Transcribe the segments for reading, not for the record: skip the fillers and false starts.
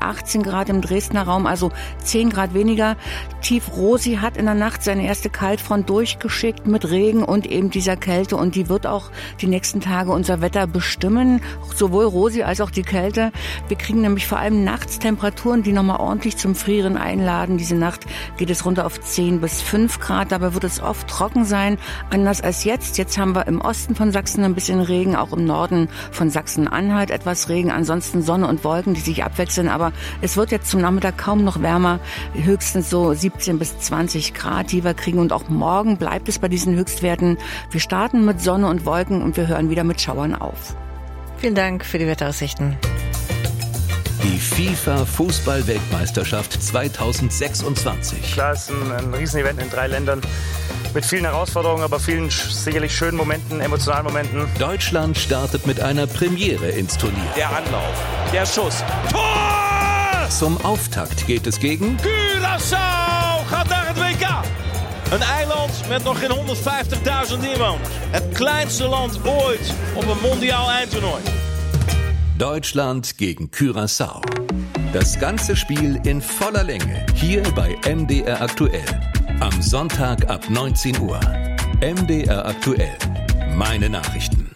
18 Grad im Dresdner Raum, also 10 Grad weniger. Tief Rosi hat in der Nacht seine erste Kaltfront durchgeschickt mit Regen und eben dieser Kälte. Und die wird auch die nächsten Tage unser Wetter bestimmen, sowohl Rosi als auch die Kälte. Wir kriegen nämlich vor allem nachts Temperaturen, die nochmal ordentlich zum Frieren einladen. Diese Nacht geht es runter auf 10 bis 5 Grad. Dabei wird es oft trocken sein, anders als jetzt. Jetzt haben wir im Osten von Sachsen ein bisschen Regen, auch im Norden von Sachsen-Anhalt etwas Regen. Ansonsten Sonne und Wolken, die sich abwechseln. Aber es wird jetzt zum Nachmittag kaum noch wärmer. Höchstens so 17 bis 20 Grad, die wir kriegen. Und auch morgen bleibt es bei diesen Höchstwerten. Wir starten mit Sonne und Wolken und wir hören wieder mit Schauern auf. Vielen Dank für die Wetteraussichten. Die FIFA-Fußball-Weltmeisterschaft 2026. Klar, es ist ein Riesenevent in 3 Ländern mit vielen Herausforderungen, aber vielen sicherlich schönen Momenten, emotionalen Momenten. Deutschland startet mit einer Premiere ins Turnier. Der Anlauf, der Schuss, Tor! Zum Auftakt geht es gegen Curaçao gaat naar het WK. Een eiland met nog geen 150.000 inwoners. Het kleinste land ooit op een mondiaal eindtoernooi. Deutschland gegen Curaçao. Das ganze Spiel in voller Länge hier bei MDR Aktuell. Am Sonntag ab 19 Uhr. MDR Aktuell. Meine Nachrichten.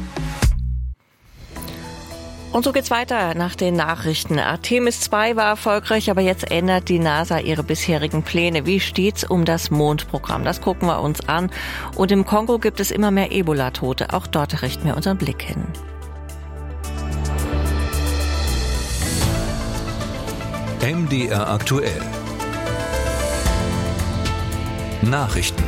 Und so geht's weiter nach den Nachrichten. Artemis 2 war erfolgreich, aber jetzt ändert die NASA ihre bisherigen Pläne. Wie steht's um das Mondprogramm? Das gucken wir uns an. Und im Kongo gibt es immer mehr Ebola-Tote. Auch dort richten wir unseren Blick hin. MDR Aktuell. Nachrichten.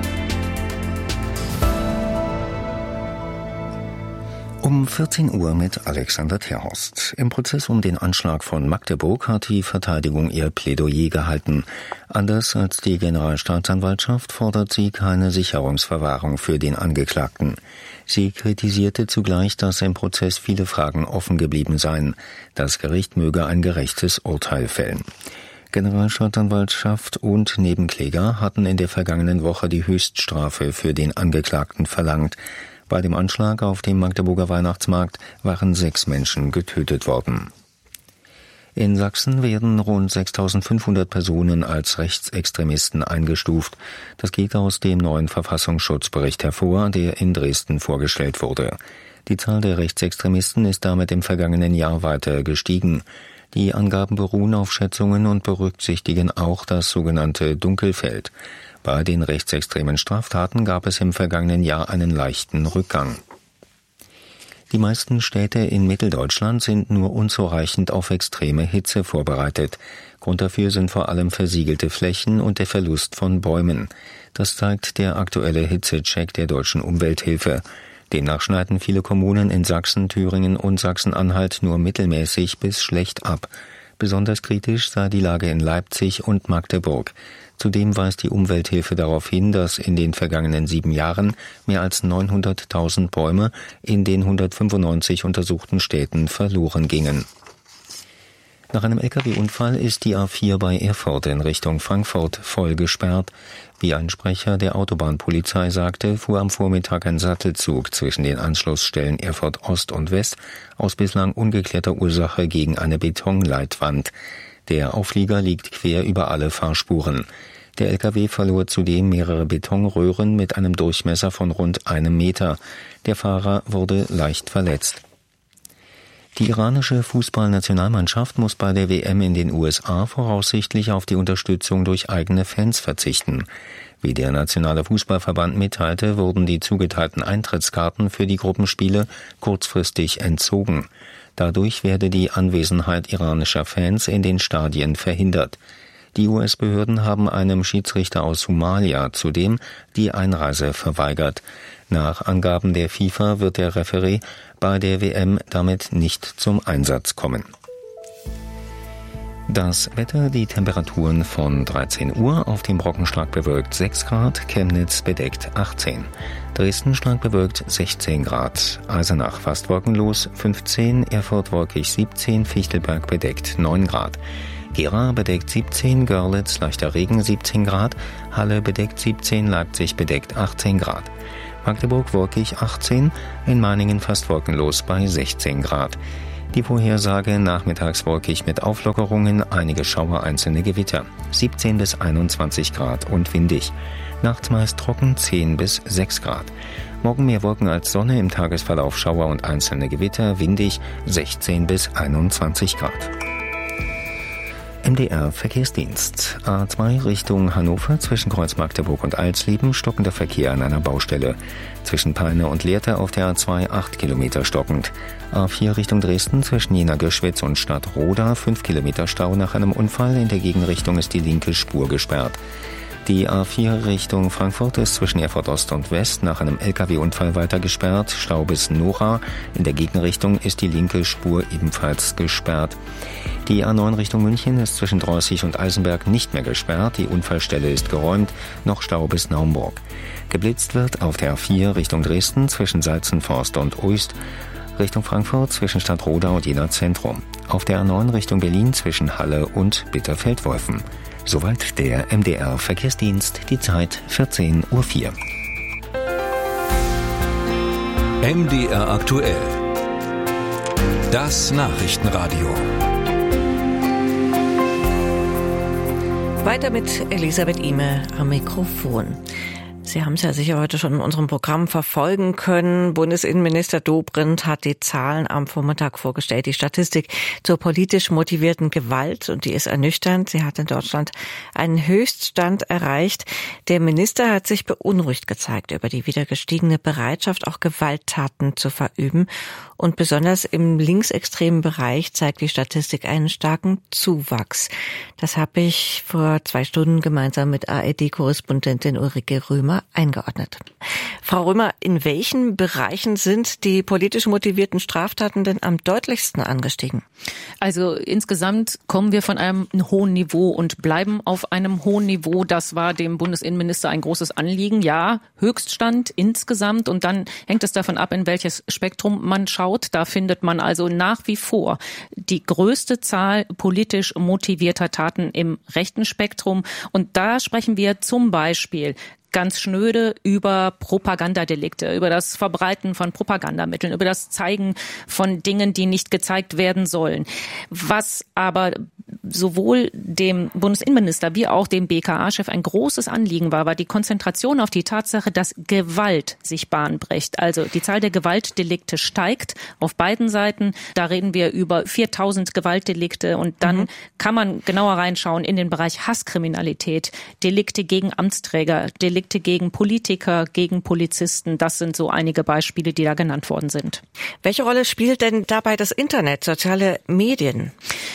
Um 14 Uhr mit Alexander Terhorst. Im Prozess um den Anschlag von Magdeburg hat die Verteidigung ihr Plädoyer gehalten. Anders als die Generalstaatsanwaltschaft fordert sie keine Sicherungsverwahrung für den Angeklagten. Sie kritisierte zugleich, dass im Prozess viele Fragen offen geblieben seien. Das Gericht möge ein gerechtes Urteil fällen. Generalstaatsanwaltschaft und Nebenkläger hatten in der vergangenen Woche die Höchststrafe für den Angeklagten verlangt. Bei dem Anschlag auf dem Magdeburger Weihnachtsmarkt waren 6 Menschen getötet worden. In Sachsen werden rund 6.500 Personen als Rechtsextremisten eingestuft. Das geht aus dem neuen Verfassungsschutzbericht hervor, der in Dresden vorgestellt wurde. Die Zahl der Rechtsextremisten ist damit im vergangenen Jahr weiter gestiegen. Die Angaben beruhen auf Schätzungen und berücksichtigen auch das sogenannte Dunkelfeld. Bei den rechtsextremen Straftaten gab es im vergangenen Jahr einen leichten Rückgang. Die meisten Städte in Mitteldeutschland sind nur unzureichend auf extreme Hitze vorbereitet. Grund dafür sind vor allem versiegelte Flächen und der Verlust von Bäumen. Das zeigt der aktuelle Hitzecheck der Deutschen Umwelthilfe. Demnach schneiden viele Kommunen in Sachsen, Thüringen und Sachsen-Anhalt nur mittelmäßig bis schlecht ab. Besonders kritisch sei die Lage in Leipzig und Magdeburg. Zudem weist die Umwelthilfe darauf hin, dass in den vergangenen 7 Jahren mehr als 900.000 Bäume in den 195 untersuchten Städten verloren gingen. Nach einem Lkw-Unfall ist die A4 bei Erfurt in Richtung Frankfurt voll gesperrt. Wie ein Sprecher der Autobahnpolizei sagte, fuhr am Vormittag ein Sattelzug zwischen den Anschlussstellen Erfurt Ost und West aus bislang ungeklärter Ursache gegen eine Betonleitwand. Der Auflieger liegt quer über alle Fahrspuren. Der Lkw verlor zudem mehrere Betonröhren mit einem Durchmesser von rund 1 Meter. Der Fahrer wurde leicht verletzt. Die iranische Fußballnationalmannschaft muss bei der WM in den USA voraussichtlich auf die Unterstützung durch eigene Fans verzichten. Wie der Nationale Fußballverband mitteilte, wurden die zugeteilten Eintrittskarten für die Gruppenspiele kurzfristig entzogen. Dadurch werde die Anwesenheit iranischer Fans in den Stadien verhindert. Die US-Behörden haben einem Schiedsrichter aus Somalia zudem die Einreise verweigert. Nach Angaben der FIFA wird der Referee bei der WM damit nicht zum Einsatz kommen. Das Wetter, die Temperaturen von 13 Uhr, auf dem Brockenschlag bewölkt 6 Grad, Chemnitz bedeckt 18. Dresden stark bewölkt 16 Grad, Eisenach fast wolkenlos 15, Erfurt wolkig 17, Fichtelberg bedeckt 9 Grad. Gera bedeckt 17, Görlitz leichter Regen 17 Grad, Halle bedeckt 17, Leipzig bedeckt 18 Grad. Magdeburg wolkig 18, in Meiningen fast wolkenlos bei 16 Grad. Die Vorhersage: nachmittags wolkig mit Auflockerungen, einige Schauer, einzelne Gewitter. 17 bis 21 Grad und windig. Nachts meist trocken, 10 bis 6 Grad. Morgen mehr Wolken als Sonne, im Tagesverlauf Schauer und einzelne Gewitter, windig, 16 bis 21 Grad. MDR Verkehrsdienst. A2 Richtung Hannover zwischen Kreuz Magdeburg und Alsleben stockender Verkehr an einer Baustelle. Zwischen Peine und Lehrte auf der A2 8 Kilometer stockend. A4 Richtung Dresden zwischen Jena-Göschwitz und Stadtroda 5 Kilometer Stau nach einem Unfall. In der Gegenrichtung ist die linke Spur gesperrt. Die A4 Richtung Frankfurt ist zwischen Erfurt Ost und West nach einem Lkw-Unfall weiter gesperrt. Stau bis Nora. In der Gegenrichtung ist die linke Spur ebenfalls gesperrt. Die A9 Richtung München ist zwischen Drossig und Eisenberg nicht mehr gesperrt. Die Unfallstelle ist geräumt. Noch Stau bis Naumburg. Geblitzt wird auf der A4 Richtung Dresden zwischen Salzenforst und Uist. Richtung Frankfurt zwischen Stadtroda und Jena Zentrum. Auf der A9 Richtung Berlin zwischen Halle und Bitterfeld-Wolfen. Soweit der MDR Verkehrsdienst, die Zeit 14:04 Uhr. MDR aktuell. Das Nachrichtenradio. Weiter mit Elisabeth Ihme am Mikrofon. Sie haben es ja sicher heute schon in unserem Programm verfolgen können. Bundesinnenminister Dobrindt hat die Zahlen am Vormittag vorgestellt, die Statistik zur politisch motivierten Gewalt, und die ist ernüchternd. Sie hat in Deutschland einen Höchststand erreicht. Der Minister hat sich beunruhigt gezeigt über die wieder gestiegene Bereitschaft, auch Gewalttaten zu verüben. Und besonders im linksextremen Bereich zeigt die Statistik einen starken Zuwachs. Das habe ich vor 2 Stunden gemeinsam mit ARD-Korrespondentin Ulrike Römer eingeordnet. Frau Römer, in welchen Bereichen sind die politisch motivierten Straftaten denn am deutlichsten angestiegen? Also insgesamt kommen wir von einem hohen Niveau und bleiben auf einem hohen Niveau. Das war dem Bundesinnenminister ein großes Anliegen. Ja, Höchststand insgesamt, und dann hängt es davon ab, in welches Spektrum man schaut. Da findet man also nach wie vor die größte Zahl politisch motivierter Taten im rechten Spektrum. Und da sprechen wir zum Beispiel ganz schnöde über Propagandadelikte, über das Verbreiten von Propagandamitteln, über das Zeigen von Dingen, die nicht gezeigt werden sollen. Was aber sowohl dem Bundesinnenminister wie auch dem BKA-Chef ein großes Anliegen war die Konzentration auf die Tatsache, dass Gewalt sich Bahn bricht. Also die Zahl der Gewaltdelikte steigt auf beiden Seiten. Da reden wir über 4000 Gewaltdelikte, und dann kann man genauer reinschauen in den Bereich Hasskriminalität, Delikte gegen Amtsträger, Delikte gegen Politiker, gegen Polizisten. Das sind so einige Beispiele, die da genannt worden sind. Welche Rolle spielt denn dabei das Internet, soziale Medien?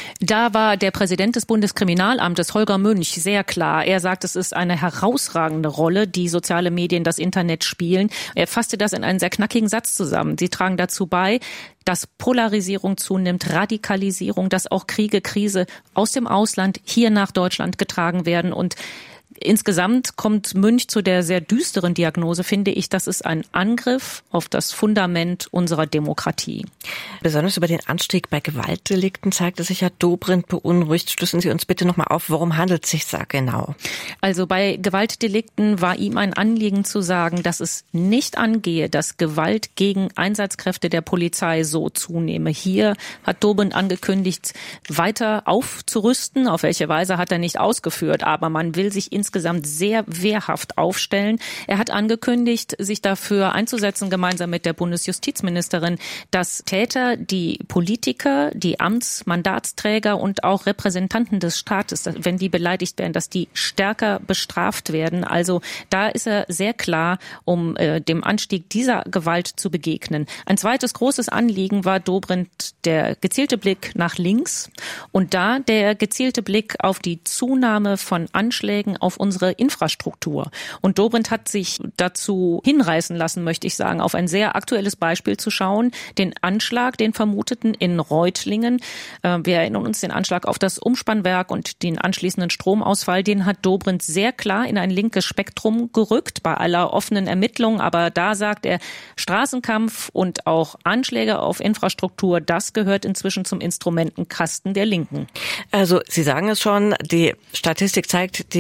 Da war der Präsident des Bundeskriminalamtes, Holger Münch, sehr klar. Er sagt, es ist eine herausragende Rolle, die soziale Medien, das Internet spielen. Er fasste das in einen sehr knackigen Satz zusammen. Sie tragen dazu bei, dass Polarisierung zunimmt, Radikalisierung, dass auch Kriege, Krise aus dem Ausland hier nach Deutschland getragen werden. Und insgesamt kommt Münch zu der sehr düsteren Diagnose, finde ich, das ist ein Angriff auf das Fundament unserer Demokratie. Besonders über den Anstieg bei Gewaltdelikten zeigte sich ja Dobrindt beunruhigt. Schlüsseln Sie uns bitte nochmal auf, worum handelt es sich da genau? Also bei Gewaltdelikten war ihm ein Anliegen zu sagen, dass es nicht angehe, dass Gewalt gegen Einsatzkräfte der Polizei so zunehme. Hier hat Dobrindt angekündigt, weiter aufzurüsten. Auf welche Weise hat er nicht ausgeführt, aber man will sich insgesamt sehr wehrhaft aufstellen. Er hat angekündigt, sich dafür einzusetzen, gemeinsam mit der Bundesjustizministerin, dass Täter, die Politiker, die Amtsmandatsträger und auch Repräsentanten des Staates, wenn die beleidigt werden, dass die stärker bestraft werden. Also da ist er sehr klar, um dem Anstieg dieser Gewalt zu begegnen. Ein zweites großes Anliegen war Dobrindt der gezielte Blick nach links und da der gezielte Blick auf die Zunahme von Anschlägen auf unsere Infrastruktur. Und Dobrindt hat sich dazu hinreißen lassen, möchte ich sagen, auf ein sehr aktuelles Beispiel zu schauen, den Anschlag, den Vermuteten in Reutlingen. Wir erinnern uns den Anschlag auf das Umspannwerk und den anschließenden Stromausfall, den hat Dobrindt sehr klar in ein linkes Spektrum gerückt, bei aller offenen Ermittlung. Aber da sagt er, Straßenkampf und auch Anschläge auf Infrastruktur, das gehört inzwischen zum Instrumentenkasten der Linken. Also Sie sagen es schon, die Statistik zeigt, die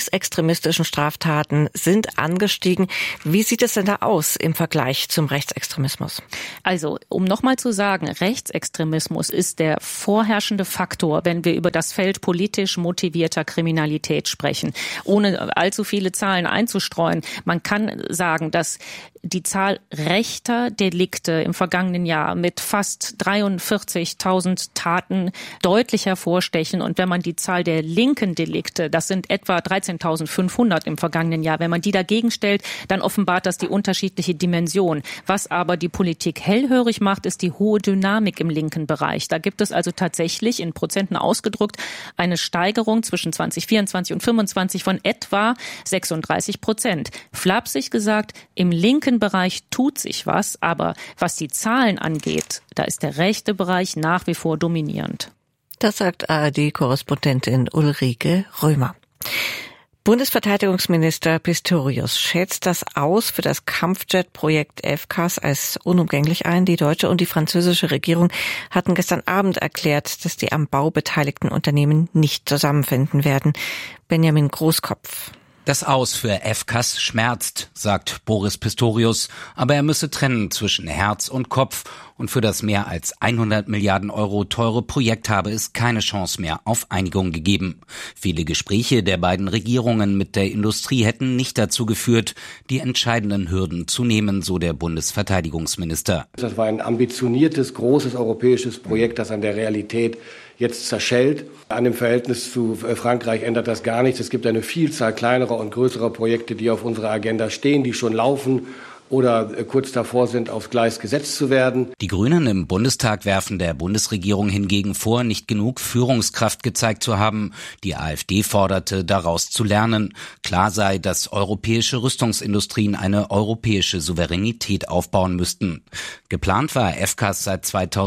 linksextremistischen Straftaten sind angestiegen. Wie sieht es denn da aus im Vergleich zum Rechtsextremismus? Also, um nochmal zu sagen, Rechtsextremismus ist der vorherrschende Faktor, wenn wir über das Feld politisch motivierter Kriminalität sprechen. Ohne allzu viele Zahlen einzustreuen, man kann sagen, dass die Zahl rechter Delikte im vergangenen Jahr mit fast 43.000 Taten deutlich hervorstechen. Und wenn man die Zahl der linken Delikte, das sind etwa 13.500 im vergangenen Jahr, wenn man die dagegen stellt, dann offenbart das die unterschiedliche Dimension. Was aber die Politik hellhörig macht, ist die hohe Dynamik im linken Bereich. Da gibt es also tatsächlich in Prozenten ausgedrückt eine Steigerung zwischen 2024 und 2025 von etwa 36%. Flapsig gesagt, im linken Bereich tut sich was, aber was die Zahlen angeht, da ist der rechte Bereich nach wie vor dominierend. Das sagt ARD-Korrespondentin Ulrike Römer. Bundesverteidigungsminister Pistorius schätzt das aus für das Kampfjet-Projekt FCAS als unumgänglich ein. Die deutsche und die französische Regierung hatten gestern Abend erklärt, dass die am Bau beteiligten Unternehmen nicht zusammenfinden werden. Benjamin Großkopf. Das Aus für FCAS schmerzt, sagt Boris Pistorius, aber er müsse trennen zwischen Herz und Kopf und für das mehr als 100 Milliarden Euro teure Projekt habe es keine Chance mehr auf Einigung gegeben. Viele Gespräche der beiden Regierungen mit der Industrie hätten nicht dazu geführt, die entscheidenden Hürden zu nehmen, so der Bundesverteidigungsminister. Das war ein ambitioniertes, großes europäisches Projekt, das an der Realität jetzt zerschellt. An dem Verhältnis zu Frankreich ändert das gar nichts. Es gibt eine Vielzahl kleinerer und größerer Projekte, die auf unserer Agenda stehen, die schon laufen oder kurz davor sind, aufs Gleis gesetzt zu werden. Die Grünen im Bundestag werfen der Bundesregierung hingegen vor, nicht genug Führungskraft gezeigt zu haben. Die AfD forderte, daraus zu lernen. Klar sei, dass europäische Rüstungsindustrien eine europäische Souveränität aufbauen müssten. Geplant war FCAS seit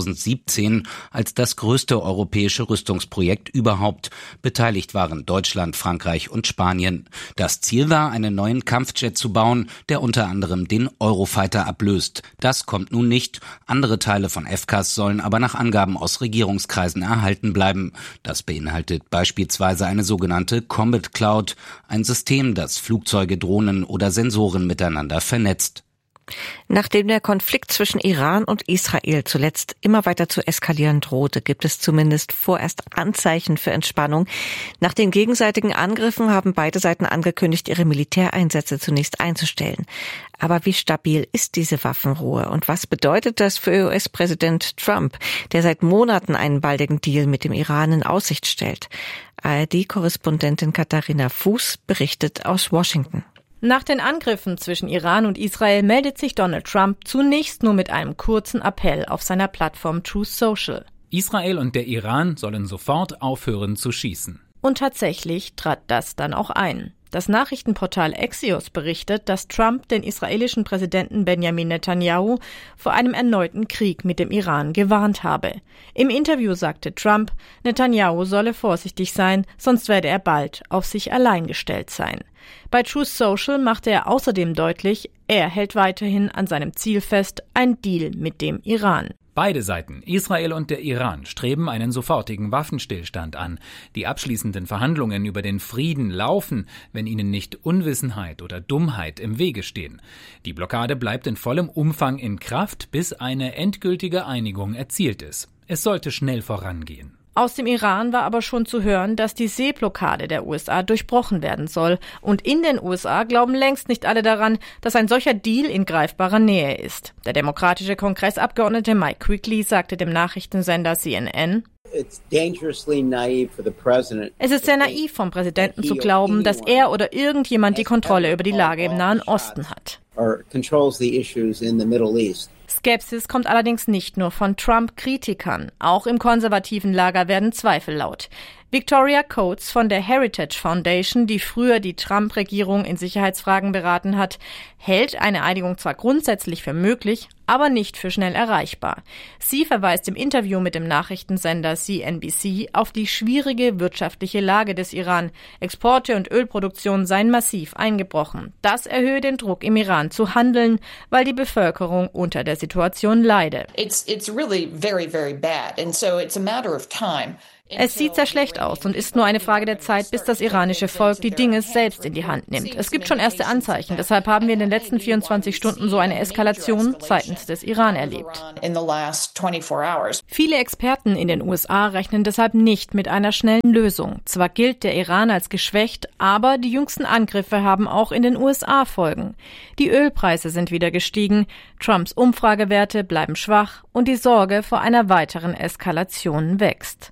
2017 als das größte europäische Rüstungsprojekt überhaupt. Beteiligt waren Deutschland, Frankreich und Spanien. Das Ziel war, einen neuen Kampfjet zu bauen, der unter anderem den Eurofighter ablöst. Das kommt nun nicht. Andere Teile von FCAS sollen aber nach Angaben aus Regierungskreisen erhalten bleiben. Das beinhaltet beispielsweise eine sogenannte Combat Cloud, ein System, das Flugzeuge, Drohnen oder Sensoren miteinander vernetzt. Nachdem der Konflikt zwischen Iran und Israel zuletzt immer weiter zu eskalieren drohte, gibt es zumindest vorerst Anzeichen für Entspannung. Nach den gegenseitigen Angriffen haben beide Seiten angekündigt, ihre Militäreinsätze zunächst einzustellen. Aber wie stabil ist diese Waffenruhe und was bedeutet das für US-Präsident Trump, der seit Monaten einen baldigen Deal mit dem Iran in Aussicht stellt? ARD-Korrespondentin Katharina Fuß berichtet aus Washington. Nach den Angriffen zwischen Iran und Israel meldet sich Donald Trump zunächst nur mit einem kurzen Appell auf seiner Plattform Truth Social. Israel und der Iran sollen sofort aufhören zu schießen. Und tatsächlich trat das dann auch ein. Das Nachrichtenportal Axios berichtet, dass Trump den israelischen Präsidenten Benjamin Netanyahu vor einem erneuten Krieg mit dem Iran gewarnt habe. Im Interview sagte Trump, Netanyahu solle vorsichtig sein, sonst werde er bald auf sich allein gestellt sein. Bei Truth Social machte er außerdem deutlich, er hält weiterhin an seinem Ziel fest, ein Deal mit dem Iran. Beide Seiten, Israel und der Iran, streben einen sofortigen Waffenstillstand an. Die abschließenden Verhandlungen über den Frieden laufen, wenn ihnen nicht Unwissenheit oder Dummheit im Wege stehen. Die Blockade bleibt in vollem Umfang in Kraft, bis eine endgültige Einigung erzielt ist. Es sollte schnell vorangehen. Aus dem Iran war aber schon zu hören, dass die Seeblockade der USA durchbrochen werden soll. Und in den USA glauben längst nicht alle daran, dass ein solcher Deal in greifbarer Nähe ist. Der demokratische Kongressabgeordnete Mike Quigley sagte dem Nachrichtensender CNN, es ist sehr naiv vom Präsidenten zu glauben, dass er oder irgendjemand die Kontrolle über die Lage im Nahen Osten hat. Skepsis kommt allerdings nicht nur von Trump-Kritikern. Auch im konservativen Lager werden Zweifel laut. Victoria Coates von der Heritage Foundation, die früher die Trump-Regierung in Sicherheitsfragen beraten hat, hält eine Einigung zwar grundsätzlich für möglich, aber nicht für schnell erreichbar. Sie verweist im Interview mit dem Nachrichtensender CNBC auf die schwierige wirtschaftliche Lage des Iran. Exporte und Ölproduktion seien massiv eingebrochen. Das erhöhe den Druck im Iran zu handeln, weil die Bevölkerung unter der Situation leide. It's really very, very bad. And so it's a matter of time. Es sieht sehr schlecht aus und ist nur eine Frage der Zeit, bis das iranische Volk die Dinge selbst in die Hand nimmt. Es gibt schon erste Anzeichen. Deshalb haben wir in den letzten 24 Stunden so eine Eskalation seitens des Iran erlebt. Viele Experten in den USA rechnen deshalb nicht mit einer schnellen Lösung. Zwar gilt der Iran als geschwächt, aber die jüngsten Angriffe haben auch in den USA Folgen. Die Ölpreise sind wieder gestiegen, Trumps Umfragewerte bleiben schwach und die Sorge vor einer weiteren Eskalation wächst.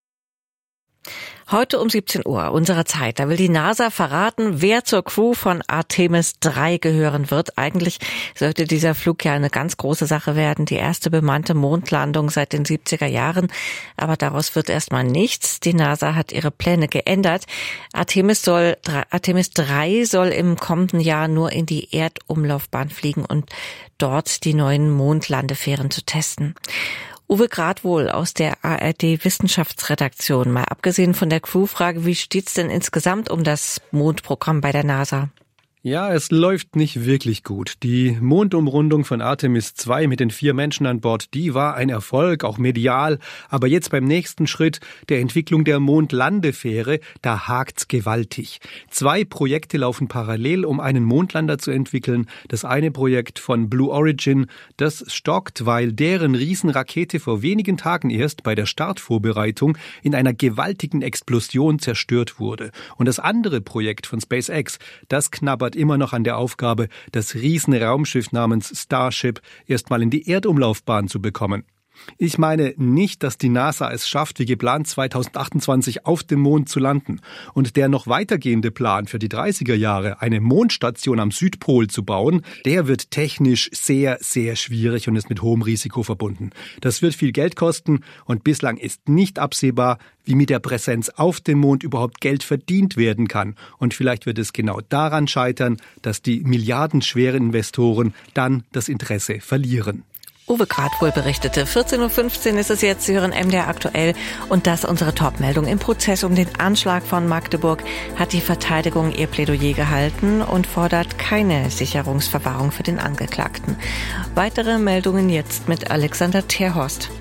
Heute um 17 Uhr unserer Zeit, da will die NASA verraten, wer zur Crew von Artemis 3 gehören wird. Eigentlich sollte dieser Flug ja eine ganz große Sache werden, die erste bemannte Mondlandung seit den 70er Jahren. Aber daraus wird erstmal nichts. Die NASA hat ihre Pläne geändert. Artemis 3 soll im kommenden Jahr nur in die Erdumlaufbahn fliegen und dort die neuen Mondlandefähren zu testen. Uwe Gradwohl aus der ARD-Wissenschaftsredaktion. Mal abgesehen von der Crewfrage, wie steht's denn insgesamt um das Mondprogramm bei der NASA? Ja, es läuft nicht wirklich gut. Die Mondumrundung von Artemis 2 mit den 4 Menschen an Bord, die war ein Erfolg, auch medial. Aber jetzt beim nächsten Schritt, der Entwicklung der Mondlandefähre, da hakt's gewaltig. 2 Projekte laufen parallel, um einen Mondlander zu entwickeln. Das eine Projekt von Blue Origin, das stockt, weil deren Riesenrakete vor wenigen Tagen erst bei der Startvorbereitung in einer gewaltigen Explosion zerstört wurde. Und das andere Projekt von SpaceX, das knabbert immer noch an der Aufgabe, das Riesenraumschiff namens Starship erstmal in die Erdumlaufbahn zu bekommen. Ich meine nicht, dass die NASA es schafft, wie geplant 2028 auf dem Mond zu landen. Und der noch weitergehende Plan für die 30er Jahre, eine Mondstation am Südpol zu bauen, der wird technisch sehr, sehr schwierig und ist mit hohem Risiko verbunden. Das wird viel Geld kosten und bislang ist nicht absehbar, wie mit der Präsenz auf dem Mond überhaupt Geld verdient werden kann. Und vielleicht wird es genau daran scheitern, dass die milliardenschweren Investoren dann das Interesse verlieren. Uwe Gradwohl berichtete. 14.15 Uhr ist es jetzt. Sie hören MDR aktuell. Und das unsere Topmeldung. Im Prozess um den Anschlag von Magdeburg hat die Verteidigung ihr Plädoyer gehalten und fordert keine Sicherungsverwahrung für den Angeklagten. Weitere Meldungen jetzt mit Alexander Terhorst.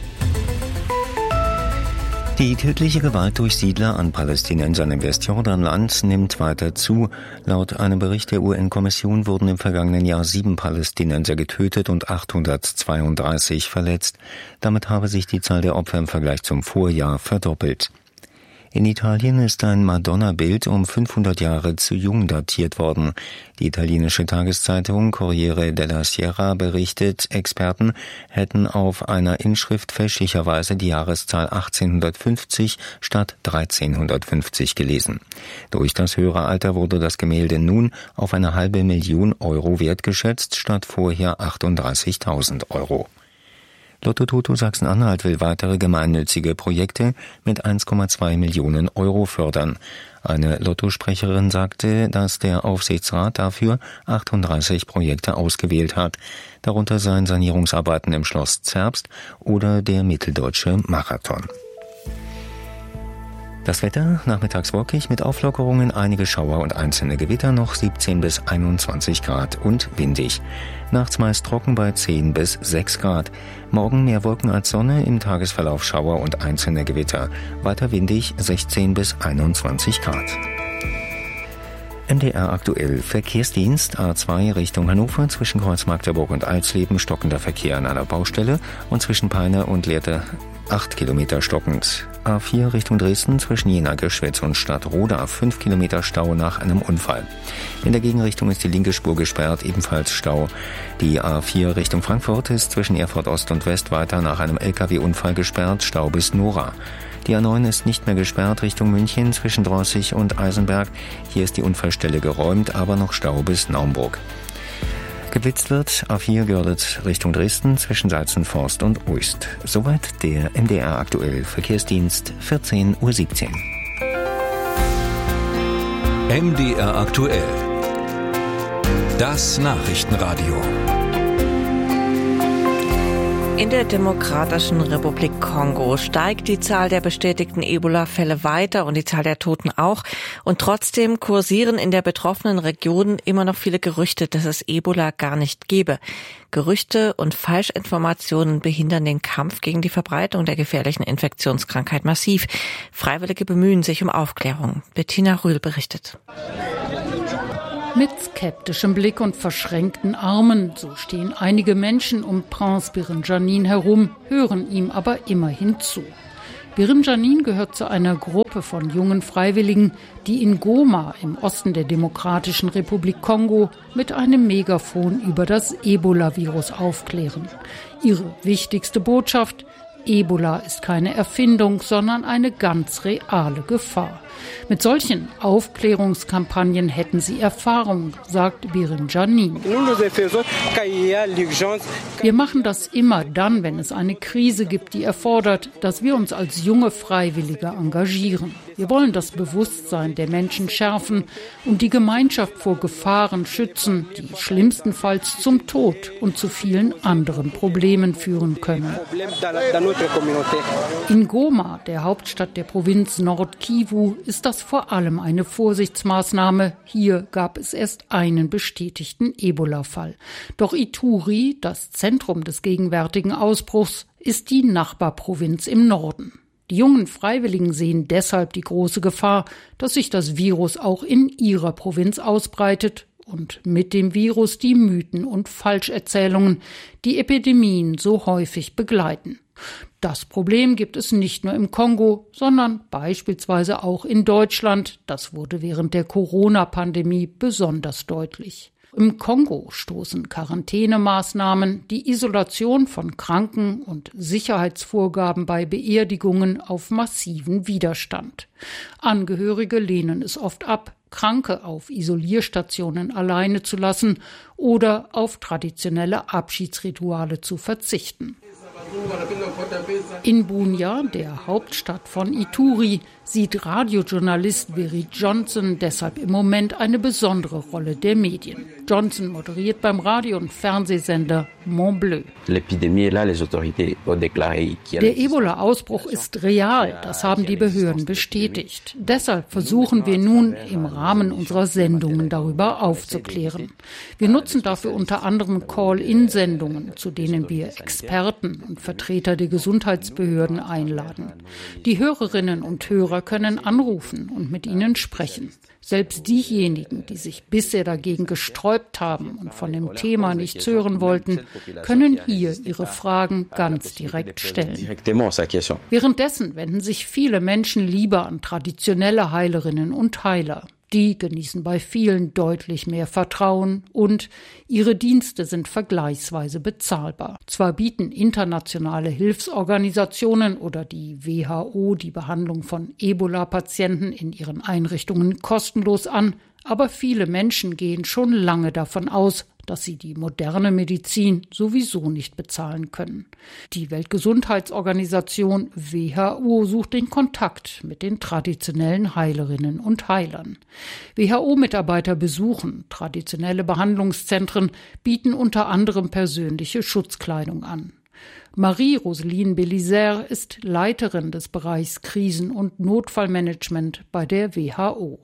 Die tödliche Gewalt durch Siedler an Palästinensern im Westjordanland nimmt weiter zu. Laut einem Bericht der UN-Kommission wurden im vergangenen Jahr 7 Palästinenser getötet und 832 verletzt. Damit habe sich die Zahl der Opfer im Vergleich zum Vorjahr verdoppelt. In Italien ist ein Madonna-Bild um 500 Jahre zu jung datiert worden. Die italienische Tageszeitung Corriere della Sera berichtet, Experten hätten auf einer Inschrift fälschlicherweise die Jahreszahl 1850 statt 1350 gelesen. Durch das höhere Alter wurde das Gemälde nun auf eine $500.000 wert geschätzt, statt vorher 38.000 €. Lotto Toto Sachsen-Anhalt will weitere gemeinnützige Projekte mit 1,2 Millionen € fördern. Eine Lottosprecherin sagte, dass der Aufsichtsrat dafür 38 Projekte ausgewählt hat. Darunter seien Sanierungsarbeiten im Schloss Zerbst oder der Mitteldeutsche Marathon. Das Wetter nachmittags wolkig mit Auflockerungen, einige Schauer und einzelne Gewitter, noch 17 bis 21 Grad und windig. Nachts meist trocken bei 10 bis 6 Grad. Morgen mehr Wolken als Sonne, im Tagesverlauf Schauer und einzelne Gewitter. Weiter windig 16 bis 21 Grad. MDR aktuell. Verkehrsdienst A2 Richtung Hannover zwischen Kreuz Magdeburg und Alsleben stockender Verkehr an einer Baustelle und zwischen Peine und Lehrte 8 Kilometer stockend. A4 Richtung Dresden zwischen Jena, Geschwitz und Stadtroda 5 Kilometer Stau nach einem Unfall. In der Gegenrichtung ist die linke Spur gesperrt, ebenfalls Stau. Die A4 Richtung Frankfurt ist zwischen Erfurt Ost und West weiter nach einem LKW-Unfall gesperrt, Stau bis Nora. Die A9 ist nicht mehr gesperrt Richtung München zwischen Drossig und Eisenberg. Hier ist die Unfallstelle geräumt, aber noch Stau bis Naumburg. Geblitzt wird A4 Görlitz Richtung Dresden zwischen Salzenforst und Uist. Soweit der MDR aktuell Verkehrsdienst 14.17 Uhr. MDR aktuell. Das Nachrichtenradio. In der Demokratischen Republik Kongo steigt die Zahl der bestätigten Ebola-Fälle weiter und die Zahl der Toten auch. Und trotzdem kursieren in der betroffenen Region immer noch viele Gerüchte, dass es Ebola gar nicht gebe. Gerüchte und Falschinformationen behindern den Kampf gegen die Verbreitung der gefährlichen Infektionskrankheit massiv. Freiwillige bemühen sich um Aufklärung. Bettina Rühl berichtet. Mit skeptischem Blick und verschränkten Armen, so stehen einige Menschen um Prince Birinjanin herum, hören ihm aber immerhin zu. Birinjanin gehört zu einer Gruppe von jungen Freiwilligen, die in Goma im Osten der Demokratischen Republik Kongo mit einem Megafon über das Ebola-Virus aufklären. Ihre wichtigste Botschaft: Ebola ist keine Erfindung, sondern eine ganz reale Gefahr. Mit solchen Aufklärungskampagnen hätten sie Erfahrung, sagt Birinjanin. Wir machen das immer dann, wenn es eine Krise gibt, die erfordert, dass wir uns als junge Freiwillige engagieren. Wir wollen das Bewusstsein der Menschen schärfen und die Gemeinschaft vor Gefahren schützen, die schlimmstenfalls zum Tod und zu vielen anderen Problemen führen können. In Goma, der Hauptstadt der Provinz Nord-Kivu, ist das vor allem eine Vorsichtsmaßnahme. Hier gab es erst einen bestätigten Ebola-Fall. Doch Ituri, das Zentrum des gegenwärtigen Ausbruchs, ist die Nachbarprovinz im Norden. Die jungen Freiwilligen sehen deshalb die große Gefahr, dass sich das Virus auch in ihrer Provinz ausbreitet und mit dem Virus die Mythen und Falscherzählungen, die Epidemien so häufig begleiten. Das Problem gibt es nicht nur im Kongo, sondern beispielsweise auch in Deutschland. Das wurde während der Corona-Pandemie besonders deutlich. Im Kongo stoßen Quarantänemaßnahmen, die Isolation von Kranken und Sicherheitsvorgaben bei Beerdigungen auf massiven Widerstand. Angehörige lehnen es oft ab, Kranke auf Isolierstationen alleine zu lassen oder auf traditionelle Abschiedsrituale zu verzichten. In Bunia, der Hauptstadt von Ituri, sieht Radiojournalist Berry Johnson deshalb im Moment eine besondere Rolle der Medien. Johnson moderiert beim Radio- und Fernsehsender Mont Bleu. Der Ebola-Ausbruch ist real, das haben die Behörden bestätigt. Deshalb versuchen wir nun im Rahmen unserer Sendungen darüber aufzuklären. Wir nutzen dafür unter anderem Call-in-Sendungen, zu denen wir Experten und Vertreter der Gesundheitsbehörden einladen. Die Hörerinnen und Hörer können anrufen und mit ihnen sprechen. Selbst diejenigen, die sich bisher dagegen gesträubt haben und von dem Thema nichts hören wollten, können hier ihre Fragen ganz direkt stellen. Währenddessen wenden sich viele Menschen lieber an traditionelle Heilerinnen und Heiler. Die genießen bei vielen deutlich mehr Vertrauen und ihre Dienste sind vergleichsweise bezahlbar. Zwar bieten internationale Hilfsorganisationen oder die WHO die Behandlung von Ebola-Patienten in ihren Einrichtungen kostenlos an, aber viele Menschen gehen schon lange davon aus, dass sie die moderne Medizin sowieso nicht bezahlen können. Die Weltgesundheitsorganisation WHO sucht den Kontakt mit den traditionellen Heilerinnen und Heilern. WHO-Mitarbeiter besuchen traditionelle Behandlungszentren, bieten unter anderem persönliche Schutzkleidung an. Marie-Roseline Belizer ist Leiterin des Bereichs Krisen- und Notfallmanagement bei der WHO.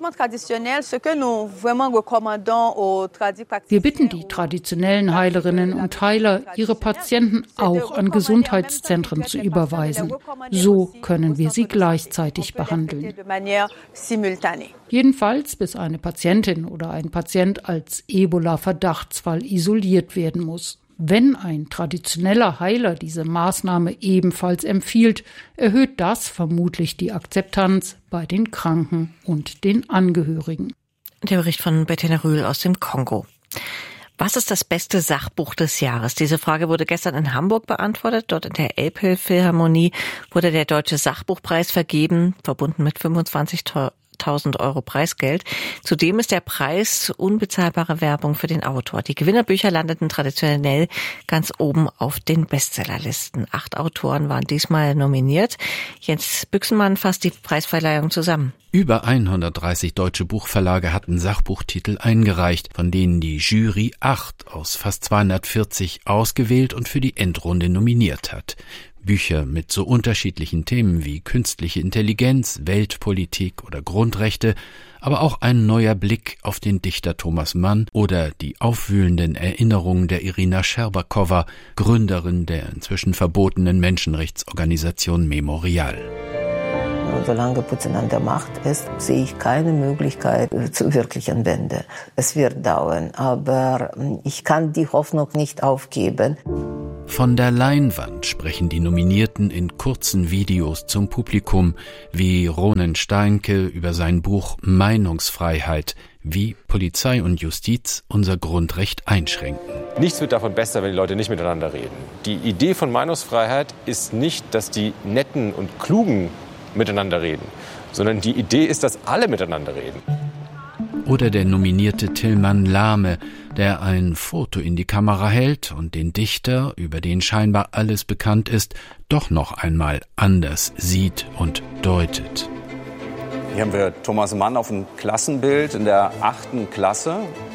Wir bitten die traditionellen Heilerinnen und Heiler, ihre Patienten auch an Gesundheitszentren zu überweisen. So können wir sie gleichzeitig behandeln. Jedenfalls, bis eine Patientin oder ein Patient als Ebola-Verdachtsfall isoliert werden muss. Wenn ein traditioneller Heiler diese Maßnahme ebenfalls empfiehlt, erhöht das vermutlich die Akzeptanz bei den Kranken und den Angehörigen. Der Bericht von Bettina Rühl aus dem Kongo. Was ist das beste Sachbuch des Jahres? Diese Frage wurde gestern in Hamburg beantwortet. Dort in der Elbphilharmonie wurde der Deutsche Sachbuchpreis vergeben, verbunden mit 25.000 100.000 € Preisgeld. Zudem ist der Preis unbezahlbare Werbung für den Autor. Die Gewinnerbücher landeten traditionell ganz oben auf den Bestsellerlisten. 8 Autoren waren diesmal nominiert. Jens Büchsenmann fasst die Preisverleihung zusammen. Über 130 deutsche Buchverlage hatten Sachbuchtitel eingereicht, von denen die Jury 8 aus fast 240 ausgewählt und für die Endrunde nominiert hat. Bücher mit so unterschiedlichen Themen wie künstliche Intelligenz, Weltpolitik oder Grundrechte, aber auch ein neuer Blick auf den Dichter Thomas Mann oder die aufwühlenden Erinnerungen der Irina Scherbakowa, Gründerin der inzwischen verbotenen Menschenrechtsorganisation Memorial. Solange Putin an der Macht ist, sehe ich keine Möglichkeit zur wirklichen Wende. Es wird dauern, aber ich kann die Hoffnung nicht aufgeben. Von der Leinwand sprechen die Nominierten in kurzen Videos zum Publikum, wie Ronen Steinke über sein Buch Meinungsfreiheit, wie Polizei und Justiz unser Grundrecht einschränken. Nichts wird davon besser, wenn die Leute nicht miteinander reden. Die Idee von Meinungsfreiheit ist nicht, dass die Netten und Klugen miteinander reden, sondern die Idee ist, dass alle miteinander reden. Oder der nominierte Tilman Lahme, der ein Foto in die Kamera hält und den Dichter, über den scheinbar alles bekannt ist, doch noch einmal anders sieht und deutet. Hier haben wir Thomas Mann auf dem Klassenbild in der 8. Klasse.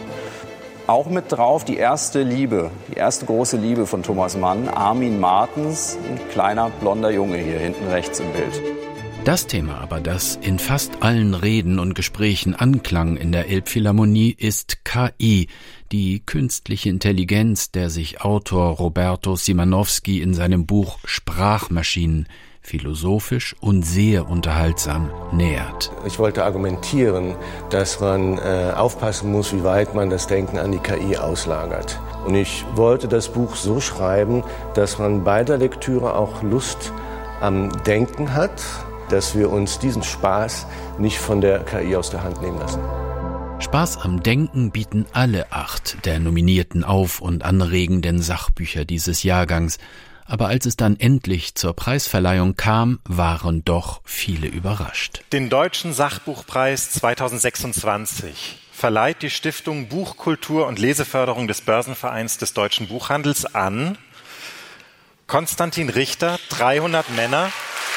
Auch mit drauf die erste Liebe, die erste große Liebe von Thomas Mann, Armin Martens, ein kleiner blonder Junge hier hinten rechts im Bild. Das Thema aber, das in fast allen Reden und Gesprächen anklang in der Elbphilharmonie, ist KI, die künstliche Intelligenz, der sich Autor Roberto Simanowski in seinem Buch Sprachmaschinen philosophisch und sehr unterhaltsam nähert. Ich wollte argumentieren, dass man aufpassen muss, wie weit man das Denken an die KI auslagert. Und ich wollte das Buch so schreiben, dass man bei der Lektüre auch Lust am Denken hat, dass wir uns diesen Spaß nicht von der KI aus der Hand nehmen lassen. Spaß am Denken bieten alle 8 der nominierten auf- und anregenden Sachbücher dieses Jahrgangs. Aber als es dann endlich zur Preisverleihung kam, waren doch viele überrascht. Den Deutschen Sachbuchpreis 2026 verleiht die Stiftung Buchkultur und Leseförderung des Börsenvereins des deutschen Buchhandels an Konstantin Richter, 300 Männer.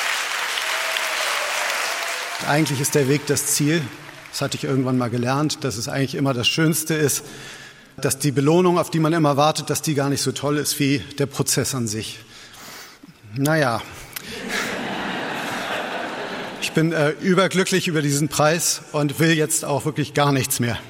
Eigentlich ist der Weg das Ziel. Das hatte ich irgendwann mal gelernt, dass es eigentlich immer das Schönste ist, dass die Belohnung, auf die man immer wartet, dass die gar nicht so toll ist wie der Prozess an sich. Naja, ich bin überglücklich über diesen Preis und will jetzt auch wirklich gar nichts mehr.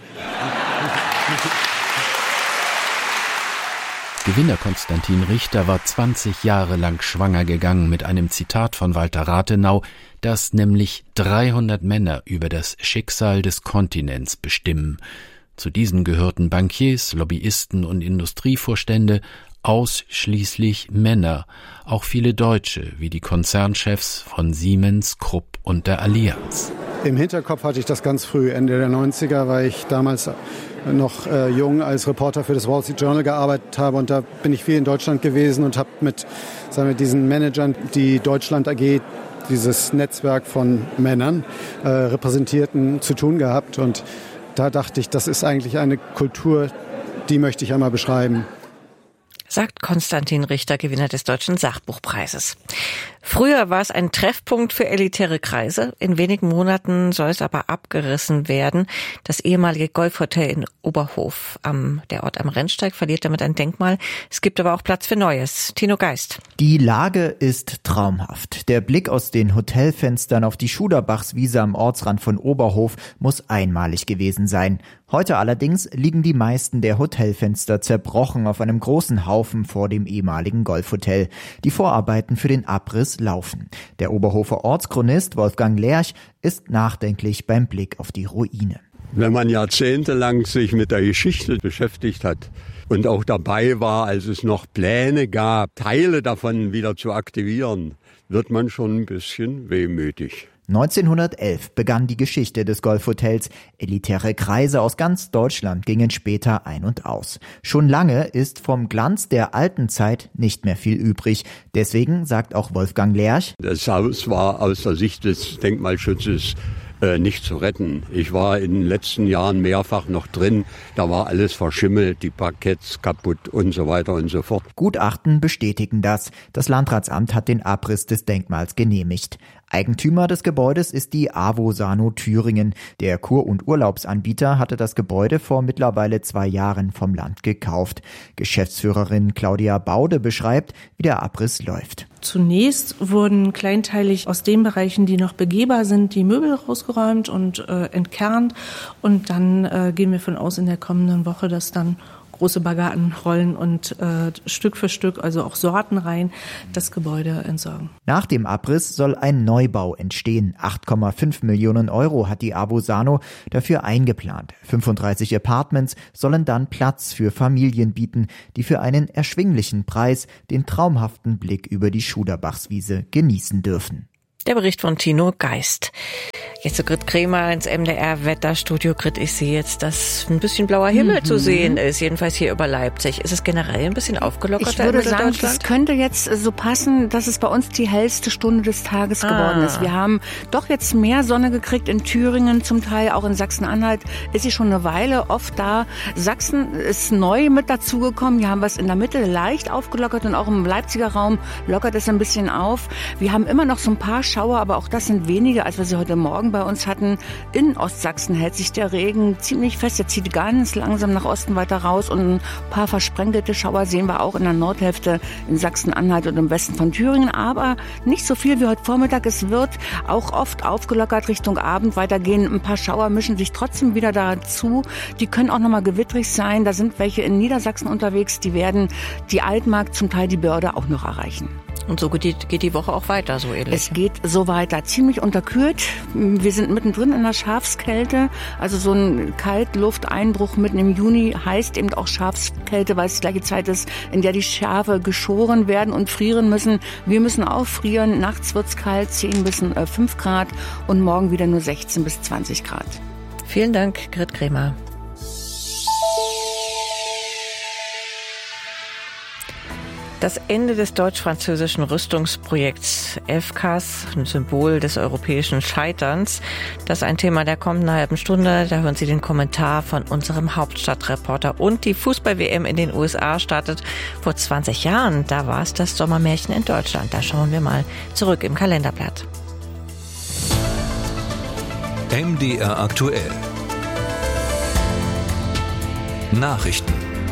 Gewinner Konstantin Richter war 20 Jahre lang schwanger gegangen mit einem Zitat von Walter Rathenau, das nämlich 300 Männer über das Schicksal des Kontinents bestimmen. Zu diesen gehörten Bankiers, Lobbyisten und Industrievorstände, ausschließlich Männer, auch viele Deutsche, wie die Konzernchefs von Siemens, Krupp und der Allianz. Im Hinterkopf hatte ich das ganz früh, Ende der 90er, weil ich damals noch jung als Reporter für das Wall Street Journal gearbeitet habe. Und da bin ich viel in Deutschland gewesen und habe mit diesen Managern, die Deutschland AG, dieses Netzwerk von Männern repräsentierten, zu tun gehabt. Und da dachte ich, das ist eigentlich eine Kultur, die möchte ich einmal beschreiben. Sagt Konstantin Richter, Gewinner des Deutschen Sachbuchpreises. Früher war es ein Treffpunkt für elitäre Kreise. In wenigen Monaten soll es aber abgerissen werden. Das ehemalige Golfhotel in Oberhof, der Ort am Rennsteig, verliert damit ein Denkmal. Es gibt aber auch Platz für Neues. Tino Geist. Die Lage ist traumhaft. Der Blick aus den Hotelfenstern auf die Schuderbachswiese am Ortsrand von Oberhof muss einmalig gewesen sein. Heute allerdings liegen die meisten der Hotelfenster zerbrochen auf einem großen Haufen vor dem ehemaligen Golfhotel. Die Vorarbeiten für den Abriss laufen. Der Oberhofer Ortschronist Wolfgang Lerch ist nachdenklich beim Blick auf die Ruine. Wenn man jahrzehntelang sich mit der Geschichte beschäftigt hat und auch dabei war, als es noch Pläne gab, Teile davon wieder zu aktivieren, wird man schon ein bisschen wehmütig. 1911 begann die Geschichte des Golfhotels. Elitäre Kreise aus ganz Deutschland gingen später ein und aus. Schon lange ist vom Glanz der alten Zeit nicht mehr viel übrig. Deswegen sagt auch Wolfgang Lerch: Das Haus war aus der Sicht des Denkmalschutzes nicht zu retten. Ich war in den letzten Jahren mehrfach noch drin, da war alles verschimmelt, die Parketts kaputt und so weiter und so fort. Gutachten bestätigen das. Das Landratsamt hat den Abriss des Denkmals genehmigt. Eigentümer des Gebäudes ist die Avosano Thüringen. Der Kur- und Urlaubsanbieter hatte das Gebäude vor mittlerweile 2 Jahren vom Land gekauft. Geschäftsführerin Claudia Baude beschreibt, wie der Abriss läuft. Zunächst wurden kleinteilig aus den Bereichen, die noch begehbar sind, die Möbel rausgeräumt und entkernt. Und dann gehen wir von aus in der kommenden Woche, dass dann große Baggagen rollen und Stück für Stück, also auch sortenrein, das Gebäude entsorgen. Nach dem Abriss soll ein Neubau entstehen. 8,5 Millionen Euro hat die Avosano dafür eingeplant. 35 Apartments sollen dann Platz für Familien bieten, die für einen erschwinglichen Preis den traumhaften Blick über die Schuderbachswiese genießen dürfen. Der Bericht von Tino Geist. Jetzt zu Grit Kremer ins MDR-Wetterstudio. Grit, ich sehe jetzt, dass ein bisschen blauer Himmel zu sehen ist, jedenfalls hier über Leipzig. Ist es generell ein bisschen aufgelockert? Ich würde sagen, das könnte jetzt so passen, dass es bei uns die hellste Stunde des Tages geworden ist. Wir haben doch jetzt mehr Sonne gekriegt in Thüringen, zum Teil auch in Sachsen-Anhalt. Ist sie schon eine Weile oft da. Sachsen ist neu mit dazugekommen. Hier haben wir es in der Mitte leicht aufgelockert und auch im Leipziger Raum lockert es ein bisschen auf. Wir haben immer noch so ein paar Schauer, aber auch das sind weniger, als wir sie heute Morgen bei uns hatten. In Ostsachsen hält sich der Regen ziemlich fest. Er zieht ganz langsam nach Osten weiter raus und ein paar versprenkelte Schauer sehen wir auch in der Nordhälfte in Sachsen-Anhalt und im Westen von Thüringen. Aber nicht so viel wie heute Vormittag. Es wird auch oft aufgelockert Richtung Abend weitergehen. Ein paar Schauer mischen sich trotzdem wieder dazu. Die können auch nochmal gewittrig sein. Da sind welche in Niedersachsen unterwegs. Die werden die Altmark, zum Teil die Börde auch noch erreichen. Und so geht die Woche auch weiter, so ähnlich? Es geht so weiter. Ziemlich unterkühlt. Wir sind mittendrin in der Schafskälte. Also so ein Kaltlufteinbruch mitten im Juni heißt eben auch Schafskälte, weil es die gleiche Zeit ist, in der die Schafe geschoren werden und frieren müssen. Wir müssen auch frieren. Nachts wird's kalt, 10 bis 5 Grad und morgen wieder nur 16 bis 20 Grad. Vielen Dank, Grit Kremer. Das Ende des deutsch-französischen Rüstungsprojekts FCAS, ein Symbol des europäischen Scheiterns, das ist ein Thema der kommenden halben Stunde. Da hören Sie den Kommentar von unserem Hauptstadtreporter. Und die Fußball-WM in den USA startet vor 20 Jahren. Da war es das Sommermärchen in Deutschland. Da schauen wir mal zurück im Kalenderblatt. MDR aktuell. Nachrichten.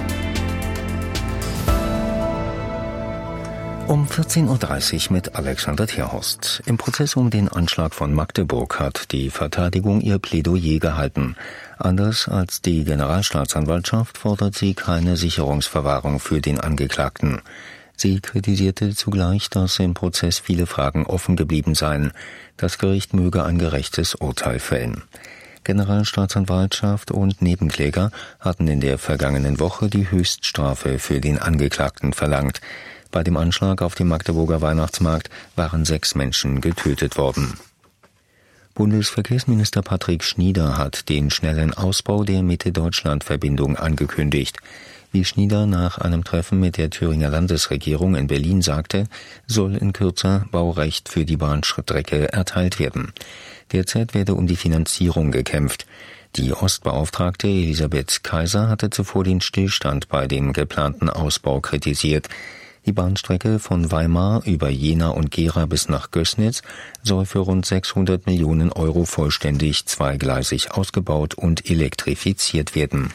Um 14.30 Uhr mit Alexander Tierhorst. Im Prozess um den Anschlag von Magdeburg hat die Verteidigung ihr Plädoyer gehalten. Anders als die Generalstaatsanwaltschaft fordert sie keine Sicherungsverwahrung für den Angeklagten. Sie kritisierte zugleich, dass im Prozess viele Fragen offen geblieben seien. Das Gericht möge ein gerechtes Urteil fällen. Generalstaatsanwaltschaft und Nebenkläger hatten in der vergangenen Woche die Höchststrafe für den Angeklagten verlangt. Bei dem Anschlag auf dem Magdeburger Weihnachtsmarkt waren 6 Menschen getötet worden. Bundesverkehrsminister Patrick Schnieder hat den schnellen Ausbau der Mitte-Deutschland-Verbindung angekündigt. Wie Schnieder nach einem Treffen mit der Thüringer Landesregierung in Berlin sagte, soll in Kürze Baurecht für die Bahnstrecke erteilt werden. Derzeit werde um die Finanzierung gekämpft. Die Ostbeauftragte Elisabeth Kaiser hatte zuvor den Stillstand bei dem geplanten Ausbau kritisiert. Die Bahnstrecke von Weimar über Jena und Gera bis nach Gößnitz soll für rund 600 Millionen Euro vollständig zweigleisig ausgebaut und elektrifiziert werden.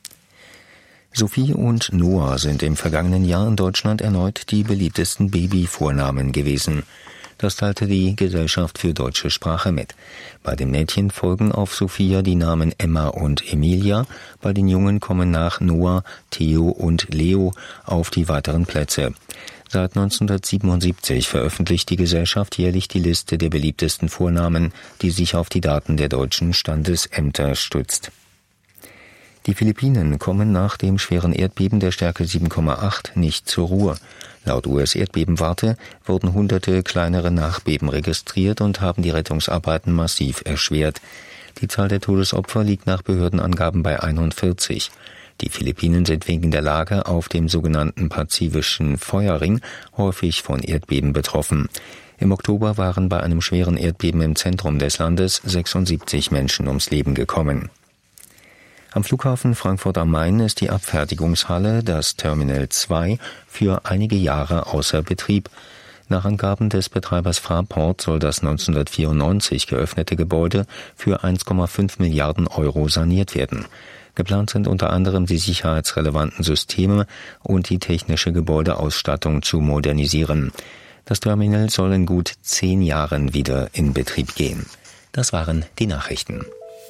Sophie und Noah sind im vergangenen Jahr in Deutschland erneut die beliebtesten Babyvornamen gewesen. Das teilte die Gesellschaft für deutsche Sprache mit. Bei den Mädchen folgen auf Sophia die Namen Emma und Emilia. Bei den Jungen kommen nach Noah, Theo und Leo auf die weiteren Plätze. Seit 1977 veröffentlicht die Gesellschaft jährlich die Liste der beliebtesten Vornamen, die sich auf die Daten der deutschen Standesämter stützt. Die Philippinen kommen nach dem schweren Erdbeben der Stärke 7,8 nicht zur Ruhe. Laut US-Erdbebenwarte wurden hunderte kleinere Nachbeben registriert und haben die Rettungsarbeiten massiv erschwert. Die Zahl der Todesopfer liegt nach Behördenangaben bei 41. Die Philippinen sind wegen der Lage auf dem sogenannten pazifischen Feuerring häufig von Erdbeben betroffen. Im Oktober waren bei einem schweren Erdbeben im Zentrum des Landes 76 Menschen ums Leben gekommen. Am Flughafen Frankfurt am Main ist die Abfertigungshalle, das Terminal 2, für einige Jahre außer Betrieb. Nach Angaben des Betreibers Fraport soll das 1994 geöffnete Gebäude für 1,5 Milliarden Euro saniert werden. Geplant sind unter anderem die sicherheitsrelevanten Systeme und die technische Gebäudeausstattung zu modernisieren. Das Terminal soll in gut 10 Jahren wieder in Betrieb gehen. Das waren die Nachrichten.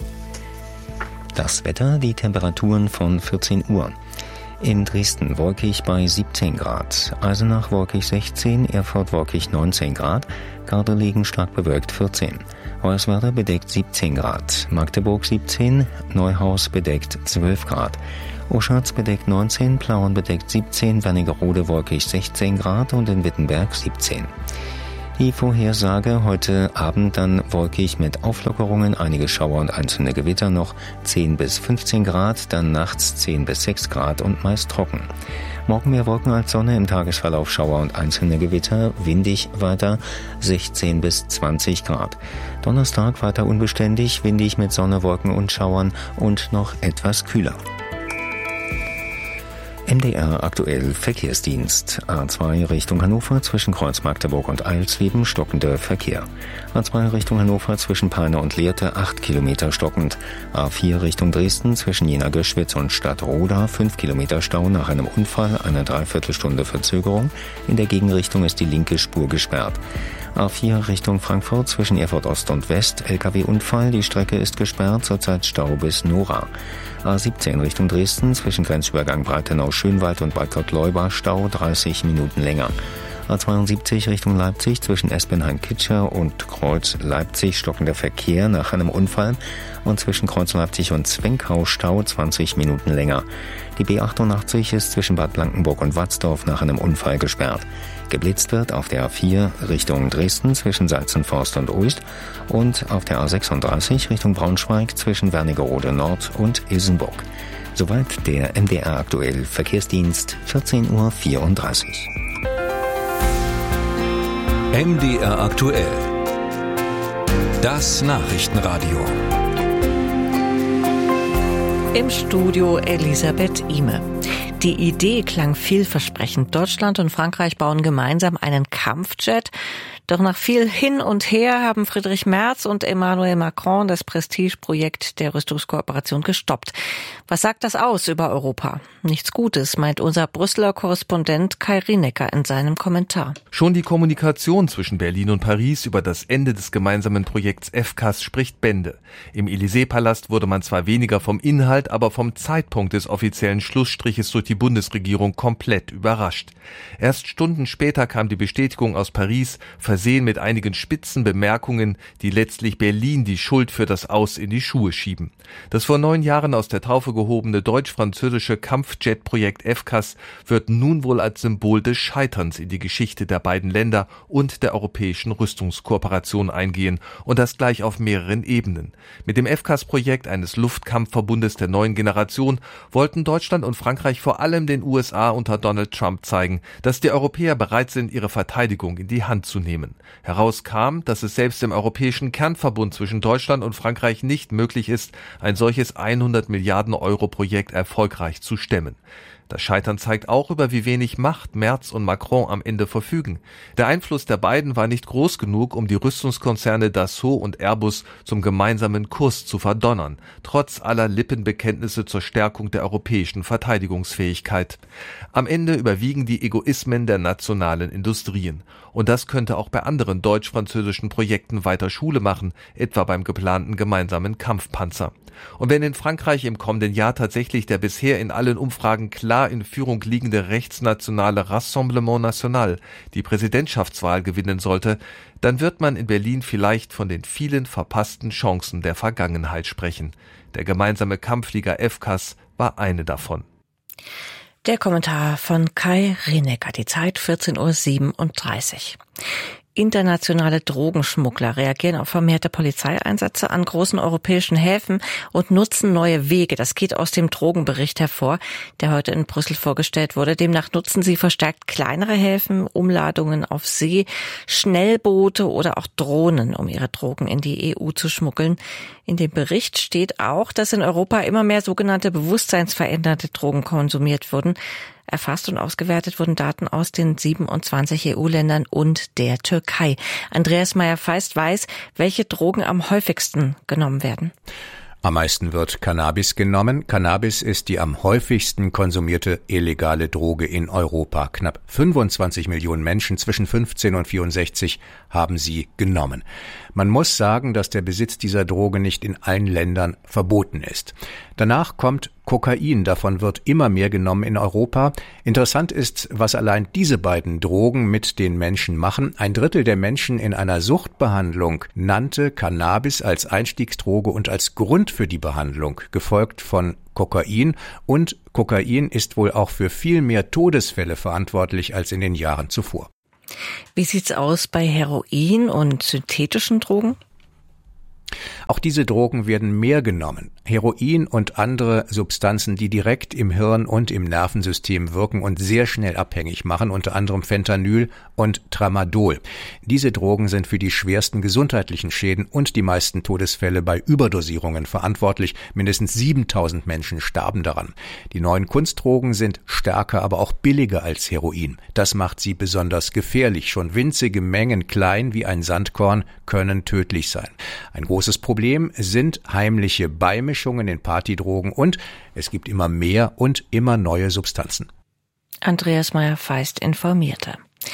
Das Wetter, die Temperaturen von 14 Uhr. In Dresden wolkig bei 17 Grad, Eisenach wolkig 16, Erfurt wolkig 19 Grad, Gardelegen stark bewölkt 14, Hoyerswerda bedeckt 17 Grad, Magdeburg 17, Neuhaus bedeckt 12 Grad, Oschatz bedeckt 19, Plauen bedeckt 17, Wernigerode wolkig 16 Grad und in Wittenberg 17. Die Vorhersage heute Abend dann wolkig mit Auflockerungen, einige Schauer und einzelne Gewitter noch 10 bis 15 Grad, dann nachts 10 bis 6 Grad und meist trocken. Morgen mehr Wolken als Sonne, im Tagesverlauf Schauer und einzelne Gewitter, windig weiter 16 bis 20 Grad. Donnerstag weiter unbeständig, windig mit Sonne, Wolken und Schauern und noch etwas kühler. MDR aktuell Verkehrsdienst. A2 Richtung Hannover zwischen Kreuz Magdeburg und Eilsleben stockender Verkehr. A2 Richtung Hannover zwischen Peine und Lehrte 8 Kilometer stockend. A4 Richtung Dresden zwischen Jena-Göschwitz und Stadtroda 5 Kilometer Stau nach einem Unfall, eine Dreiviertelstunde Verzögerung. In der Gegenrichtung ist die linke Spur gesperrt. A4 Richtung Frankfurt zwischen Erfurt Ost und West, LKW-Unfall, die Strecke ist gesperrt, zurzeit Stau bis Nora. A17 Richtung Dresden zwischen Grenzübergang Breitenau-Schönwald und Bad Gott-Leubach Stau 30 Minuten länger. A72 Richtung Leipzig zwischen Espenhain-Kitscher und Kreuz Leipzig stockender Verkehr nach einem Unfall und zwischen Kreuz Leipzig und Zwenkau Stau 20 Minuten länger. Die B88 ist zwischen Bad Blankenburg und Watzdorf nach einem Unfall gesperrt. Geblitzt wird auf der A4 Richtung Dresden zwischen Salzenforst und Oist und auf der A36 Richtung Braunschweig zwischen Wernigerode Nord und Ilsenburg. Soweit der MDR aktuell Verkehrsdienst, 14:34 Uhr. MDR aktuell. Das Nachrichtenradio. Im Studio Elisabeth Ihme. Die Idee klang vielversprechend. Deutschland und Frankreich bauen gemeinsam einen Kampfjet. Doch nach viel Hin und Her haben Friedrich Merz und Emmanuel Macron das Prestigeprojekt der Rüstungskooperation gestoppt. Was sagt das aus über Europa? Nichts Gutes, meint unser Brüsseler Korrespondent Kai Rinecker in seinem Kommentar. Schon die Kommunikation zwischen Berlin und Paris über das Ende des gemeinsamen Projekts FCAS spricht Bände. Im Élysée-Palast wurde man zwar weniger vom Inhalt, aber vom Zeitpunkt des offiziellen Schlussstriches durch die Bundesregierung komplett überrascht. Erst Stunden später kam die Bestätigung aus Paris, versehen mit einigen spitzen Bemerkungen, die letztlich Berlin die Schuld für das Aus in die Schuhe schieben. Das vor 9 Jahren aus der Taufe gehobene deutsch-französische Kampfjet-Projekt FCAS wird nun wohl als Symbol des Scheiterns in die Geschichte der beiden Länder und der europäischen Rüstungskooperation eingehen, und das gleich auf mehreren Ebenen. Mit dem FCAS-Projekt eines Luftkampfverbundes der neuen Generation wollten Deutschland und Frankreich vor allem den USA unter Donald Trump zeigen, dass die Europäer bereit sind, ihre Verteidigung in die Hand zu nehmen. Heraus kam, dass es selbst im europäischen Kernverbund zwischen Deutschland und Frankreich nicht möglich ist, ein solches 100 Milliarden Euro Projekt erfolgreich zu stemmen. Das Scheitern zeigt auch, über wie wenig Macht Merz und Macron am Ende verfügen. Der Einfluss der beiden war nicht groß genug, um die Rüstungskonzerne Dassault und Airbus zum gemeinsamen Kurs zu verdonnern, trotz aller Lippenbekenntnisse zur Stärkung der europäischen Verteidigungsfähigkeit. Am Ende überwiegen die Egoismen der nationalen Industrien. Und das könnte auch bei anderen deutsch-französischen Projekten weiter Schule machen, etwa beim geplanten gemeinsamen Kampfpanzer. Und wenn in Frankreich im kommenden Jahr tatsächlich der bisher in allen Umfragen klar in Führung liegende rechtsnationale Rassemblement National die Präsidentschaftswahl gewinnen sollte, dann wird man in Berlin vielleicht von den vielen verpassten Chancen der Vergangenheit sprechen. Der gemeinsame Kampfflieger FCAS war eine davon. Der Kommentar von Kai Rinecker, die Zeit 14:37 Uhr. Internationale Drogenschmuggler reagieren auf vermehrte Polizeieinsätze an großen europäischen Häfen und nutzen neue Wege. Das geht aus dem Drogenbericht hervor, der heute in Brüssel vorgestellt wurde. Demnach nutzen sie verstärkt kleinere Häfen, Umladungen auf See, Schnellboote oder auch Drohnen, um ihre Drogen in die EU zu schmuggeln. In dem Bericht steht auch, dass in Europa immer mehr sogenannte bewusstseinsverändernde Drogen konsumiert wurden. Erfasst und ausgewertet wurden Daten aus den 27 EU-Ländern und der Türkei. Andreas Meyer-Feist weiß, welche Drogen am häufigsten genommen werden. Am meisten wird Cannabis genommen. Cannabis ist die am häufigsten konsumierte illegale Droge in Europa. Knapp 25 Millionen Menschen zwischen 15 und 64 haben sie genommen. Man muss sagen, dass der Besitz dieser Droge nicht in allen Ländern verboten ist. Danach kommt Kokain. Davon wird immer mehr genommen in Europa. Interessant ist, was allein diese beiden Drogen mit den Menschen machen. 1/3 der Menschen in einer Suchtbehandlung nannte Cannabis als Einstiegsdroge und als Grund für die Behandlung, gefolgt von Kokain. Und Kokain ist wohl auch für viel mehr Todesfälle verantwortlich als in den Jahren zuvor. Wie sieht's aus bei Heroin und synthetischen Drogen? Auch diese Drogen werden mehr genommen. Heroin und andere Substanzen, die direkt im Hirn und im Nervensystem wirken und sehr schnell abhängig machen, unter anderem Fentanyl und Tramadol. Diese Drogen sind für die schwersten gesundheitlichen Schäden und die meisten Todesfälle bei Überdosierungen verantwortlich. Mindestens 7.000 Menschen starben daran. Die neuen Kunstdrogen sind stärker, aber auch billiger als Heroin. Das macht sie besonders gefährlich. Schon winzige Mengen, klein wie ein Sandkorn, können tödlich sein. Ein großes Problem sind heimliche Beimischungen in Partydrogen und es gibt immer mehr und immer neue Substanzen. Andreas Meyer-Feist informierte.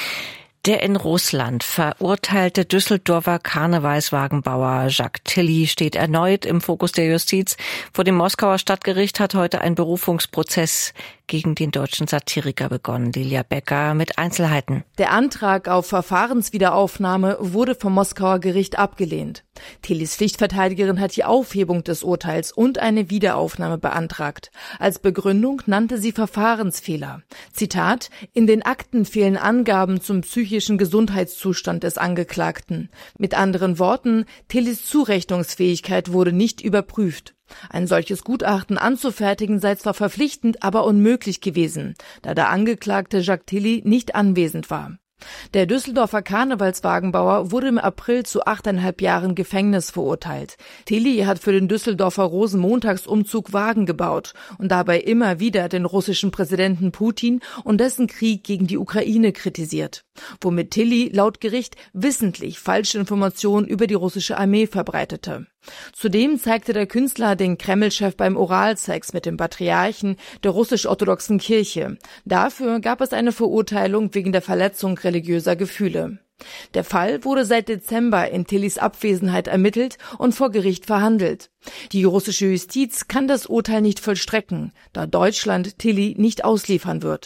Der in Russland verurteilte Düsseldorfer Karnevalswagenbauer Jacques Tilly steht erneut im Fokus der Justiz. Vor dem Moskauer Stadtgericht hat heute ein Berufungsprozess gegen den deutschen Satiriker begonnen. Lilia Becker mit Einzelheiten. Der Antrag auf Verfahrenswiederaufnahme wurde vom Moskauer Gericht abgelehnt. Tillys Pflichtverteidigerin hat die Aufhebung des Urteils und eine Wiederaufnahme beantragt. Als Begründung nannte sie Verfahrensfehler. Zitat: In den Akten fehlen Angaben zum psychischen Gesundheitszustand des Angeklagten. Mit anderen Worten, Tillys Zurechnungsfähigkeit wurde nicht überprüft. Ein solches Gutachten anzufertigen sei zwar verpflichtend, aber unmöglich gewesen, da der Angeklagte Jacques Tilly nicht anwesend war. Der Düsseldorfer Karnevalswagenbauer wurde im April zu 8,5 Jahren Gefängnis verurteilt. Tilly hat für den Düsseldorfer Rosenmontagsumzug Wagen gebaut und dabei immer wieder den russischen Präsidenten Putin und dessen Krieg gegen die Ukraine kritisiert, womit Tilly laut Gericht wissentlich falsche Informationen über die russische Armee verbreitete. Zudem zeigte der Künstler den Kreml-Chef beim Oralsex mit dem Patriarchen der russisch-orthodoxen Kirche. Dafür gab es eine Verurteilung wegen der Verletzung religiöser Gefühle. Der Fall wurde seit Dezember in Tillys Abwesenheit ermittelt und vor Gericht verhandelt. Die russische Justiz kann das Urteil nicht vollstrecken, da Deutschland Tilly nicht ausliefern wird.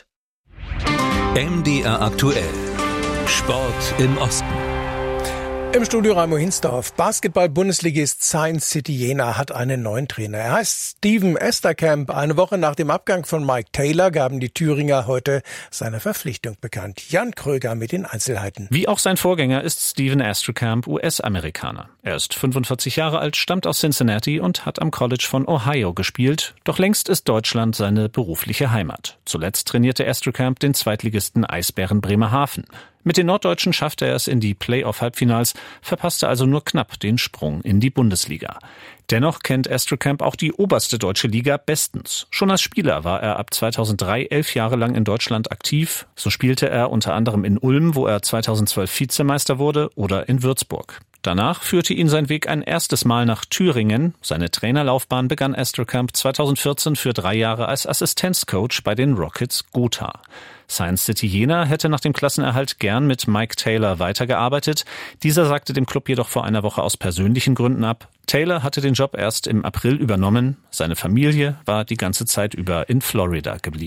MDR aktuell. Sport im Osten. Im Studio Raimo Hinsdorf. Basketball-Bundesligist Science City Jena hat einen neuen Trainer. Er heißt Steven Esterkamp. Eine Woche nach dem Abgang von Mike Taylor gaben die Thüringer heute seine Verpflichtung bekannt. Jan Kröger mit den Einzelheiten. Wie auch sein Vorgänger ist Steven Esterkamp US-Amerikaner. Er ist 45 Jahre alt, stammt aus Cincinnati und hat am College von Ohio gespielt. Doch längst ist Deutschland seine berufliche Heimat. Zuletzt trainierte Esterkamp den Zweitligisten Eisbären Bremerhaven. Mit den Norddeutschen schaffte er es in die Playoff-Halbfinals, verpasste also nur knapp den Sprung in die Bundesliga. Dennoch kennt Esterkamp auch die oberste deutsche Liga bestens. Schon als Spieler war er ab 2003 11 Jahre lang in Deutschland aktiv. So spielte er unter anderem in Ulm, wo er 2012 Vizemeister wurde, oder in Würzburg. Danach führte ihn sein Weg ein erstes Mal nach Thüringen. Seine Trainerlaufbahn begann Esterkamp 2014 für 3 Jahre als Assistenzcoach bei den Rockets Gotha. Science City Jena hätte nach dem Klassenerhalt gern mit Mike Taylor weitergearbeitet. Dieser sagte dem Club jedoch vor einer Woche aus persönlichen Gründen ab. Taylor hatte den Job erst im April übernommen. Seine Familie war die ganze Zeit über in Florida geblieben.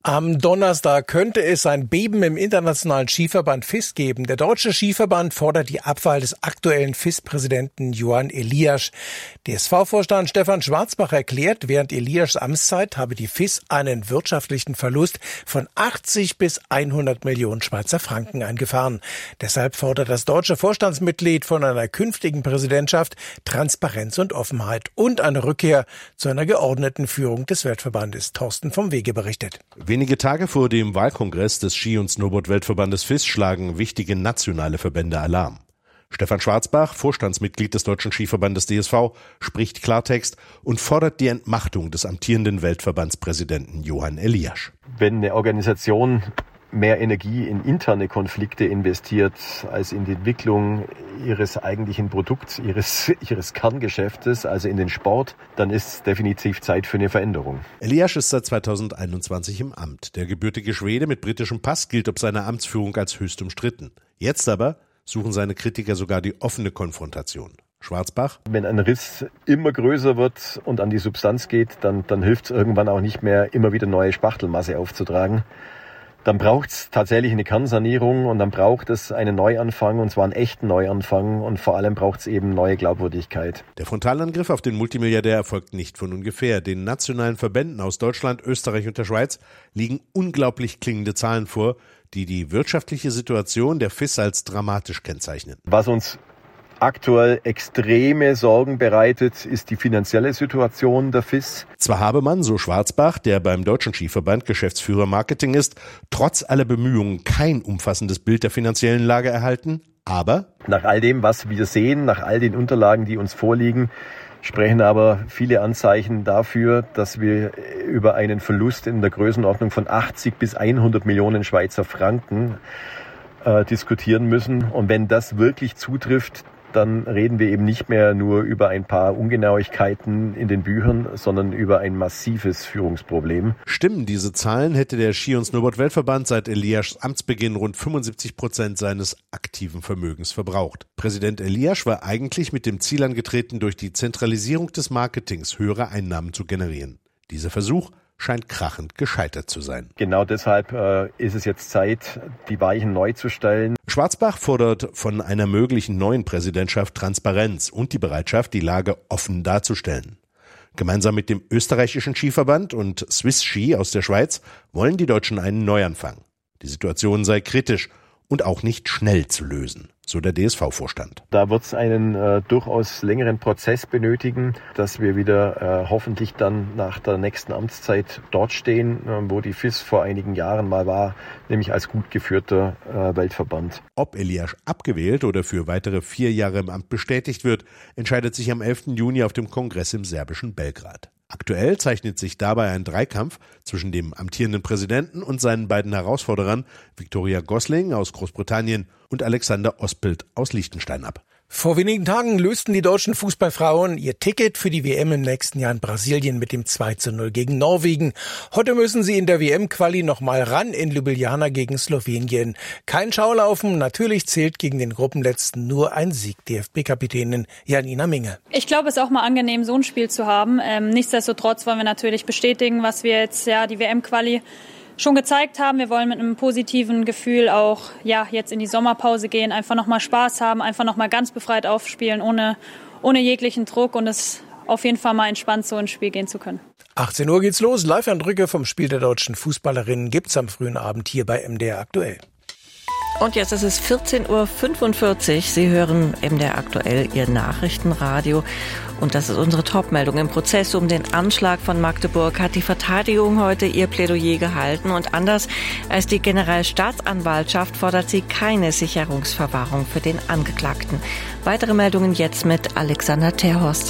Am Donnerstag könnte es ein Beben im internationalen Skiverband FIS geben. Der Deutsche Skiverband fordert die Abwahl des aktuellen FIS-Präsidenten Johan Eliasch. DSV-Vorstand Stefan Schwarzbach erklärt, während Eliaschs Amtszeit habe die FIS einen wirtschaftlichen Verlust von 80 bis 100 Millionen Schweizer Franken eingefahren. Deshalb fordert das deutsche Vorstandsmitglied von einer künftigen Präsidentschaft Transparenz und Offenheit und eine Rückkehr zu einer geordneten Führung des Weltverbandes. Thorsten vom Wege berichtet. Wenige Tage vor dem Wahlkongress des Ski- und Snowboard-Weltverbandes FIS schlagen wichtige nationale Verbände Alarm. Stefan Schwarzbach, Vorstandsmitglied des Deutschen Skiverbandes DSV, spricht Klartext und fordert die Entmachtung des amtierenden Weltverbandspräsidenten Johan Eliasch. Wenn eine Organisation mehr Energie in interne Konflikte investiert als in die Entwicklung ihres eigentlichen Produkts, ihres Kerngeschäftes, also in den Sport, dann ist definitiv Zeit für eine Veränderung. Eliasch ist seit 2021 im Amt. Der gebürtige Schwede mit britischem Pass gilt ob seine Amtsführung als höchst umstritten. Jetzt aber suchen seine Kritiker sogar die offene Konfrontation. Schwarzbach: Wenn ein Riss immer größer wird und an die Substanz geht, dann hilft es irgendwann auch nicht mehr, immer wieder neue Spachtelmasse aufzutragen. Dann braucht es tatsächlich eine Kernsanierung und dann braucht es einen Neuanfang, und zwar einen echten Neuanfang, und vor allem braucht es eben neue Glaubwürdigkeit. Der Frontalangriff auf den Multimilliardär erfolgt nicht von ungefähr. Den nationalen Verbänden aus Deutschland, Österreich und der Schweiz liegen unglaublich klingende Zahlen vor, die die wirtschaftliche Situation der FIS als dramatisch kennzeichnen. Was uns aktuell extreme Sorgen bereitet, ist die finanzielle Situation der FIS. Zwar habe man, so Schwarzbach, der beim Deutschen Skiverband Geschäftsführer Marketing ist, trotz aller Bemühungen kein umfassendes Bild der finanziellen Lage erhalten, aber nach all dem, was wir sehen, nach all den Unterlagen, die uns vorliegen, sprechen aber viele Anzeichen dafür, dass wir über einen Verlust in der Größenordnung von 80 bis 100 Millionen Schweizer Franken diskutieren müssen. Und wenn das wirklich zutrifft, dann reden wir eben nicht mehr nur über ein paar Ungenauigkeiten in den Büchern, sondern über ein massives Führungsproblem. Stimmen diese Zahlen, hätte der Ski- und Snowboard-Weltverband seit Eliaschs Amtsbeginn rund 75% seines aktiven Vermögens verbraucht. Präsident Eliasch war eigentlich mit dem Ziel angetreten, durch die Zentralisierung des Marketings höhere Einnahmen zu generieren. Dieser Versuch scheint krachend gescheitert zu sein. Genau deshalb ist es jetzt Zeit, die Weichen neu zu stellen. Schwarzbach fordert von einer möglichen neuen Präsidentschaft Transparenz und die Bereitschaft, die Lage offen darzustellen. Gemeinsam mit dem österreichischen Skiverband und Swiss Ski aus der Schweiz wollen die Deutschen einen Neuanfang. Die Situation sei kritisch und auch nicht schnell zu lösen, so der DSV-Vorstand. Da wird es einen durchaus längeren Prozess benötigen, dass wir wieder hoffentlich dann nach der nächsten Amtszeit dort stehen, wo die FIS vor einigen Jahren mal war, nämlich als gut geführter Weltverband. Ob Eliasch abgewählt oder für weitere 4 Jahre im Amt bestätigt wird, entscheidet sich am 11. Juni auf dem Kongress im serbischen Belgrad. Aktuell zeichnet sich dabei ein Dreikampf zwischen dem amtierenden Präsidenten und seinen beiden Herausforderern Victoria Gosling aus Großbritannien und Alexander Ospelt aus Liechtenstein ab. Vor wenigen Tagen lösten die deutschen Fußballfrauen ihr Ticket für die WM im nächsten Jahr in Brasilien mit dem 2:0 gegen Norwegen. Heute müssen sie in der WM-Quali nochmal ran in Ljubljana gegen Slowenien. Kein Schaulaufen, natürlich zählt gegen den Gruppenletzten nur ein Sieg. DFB-Kapitänin Janina Minge. Ich glaube, es ist auch mal angenehm, so ein Spiel zu haben. Nichtsdestotrotz wollen wir natürlich bestätigen, was wir jetzt die WM-Quali schon gezeigt haben. Wir wollen mit einem positiven Gefühl auch jetzt in die Sommerpause gehen, einfach nochmal Spaß haben, einfach nochmal ganz befreit aufspielen, ohne jeglichen Druck, und es auf jeden Fall mal entspannt so ins Spiel gehen zu können. 18 Uhr geht's los. Live-Eindrücke vom Spiel der deutschen Fußballerinnen gibt's am frühen Abend hier bei MDR aktuell. Und jetzt ist es 14:45 Uhr. Sie hören MDR aktuell, Ihr Nachrichtenradio. Und das ist unsere Top-Meldung. Im Prozess um den Anschlag von Magdeburg hat die Verteidigung heute ihr Plädoyer gehalten. Und anders als die Generalstaatsanwaltschaft fordert sie keine Sicherungsverwahrung für den Angeklagten. Weitere Meldungen jetzt mit Alexander Terhorst.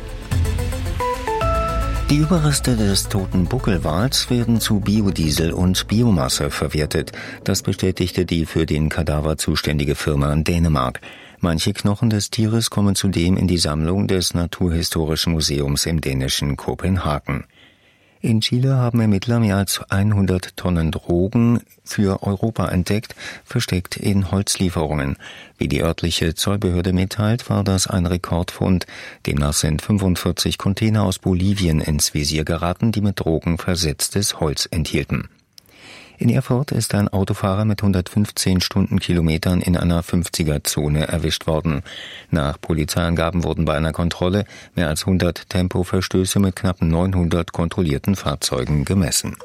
Die Überreste des toten Buckelwals werden zu Biodiesel und Biomasse verwertet. Das bestätigte die für den Kadaver zuständige Firma in Dänemark. Manche Knochen des Tieres kommen zudem in die Sammlung des Naturhistorischen Museums im dänischen Kopenhagen. In Chile haben Ermittler mehr als 100 Tonnen Drogen für Europa entdeckt, versteckt in Holzlieferungen. Wie die örtliche Zollbehörde mitteilt, war das ein Rekordfund. Demnach sind 45 Container aus Bolivien ins Visier geraten, die mit Drogen versetztes Holz enthielten. In Erfurt ist ein Autofahrer mit 115 Stundenkilometern in einer 50er-Zone erwischt worden. Nach Polizeiangaben wurden bei einer Kontrolle mehr als 100 Tempoverstöße mit knapp 900 kontrollierten Fahrzeugen gemessen.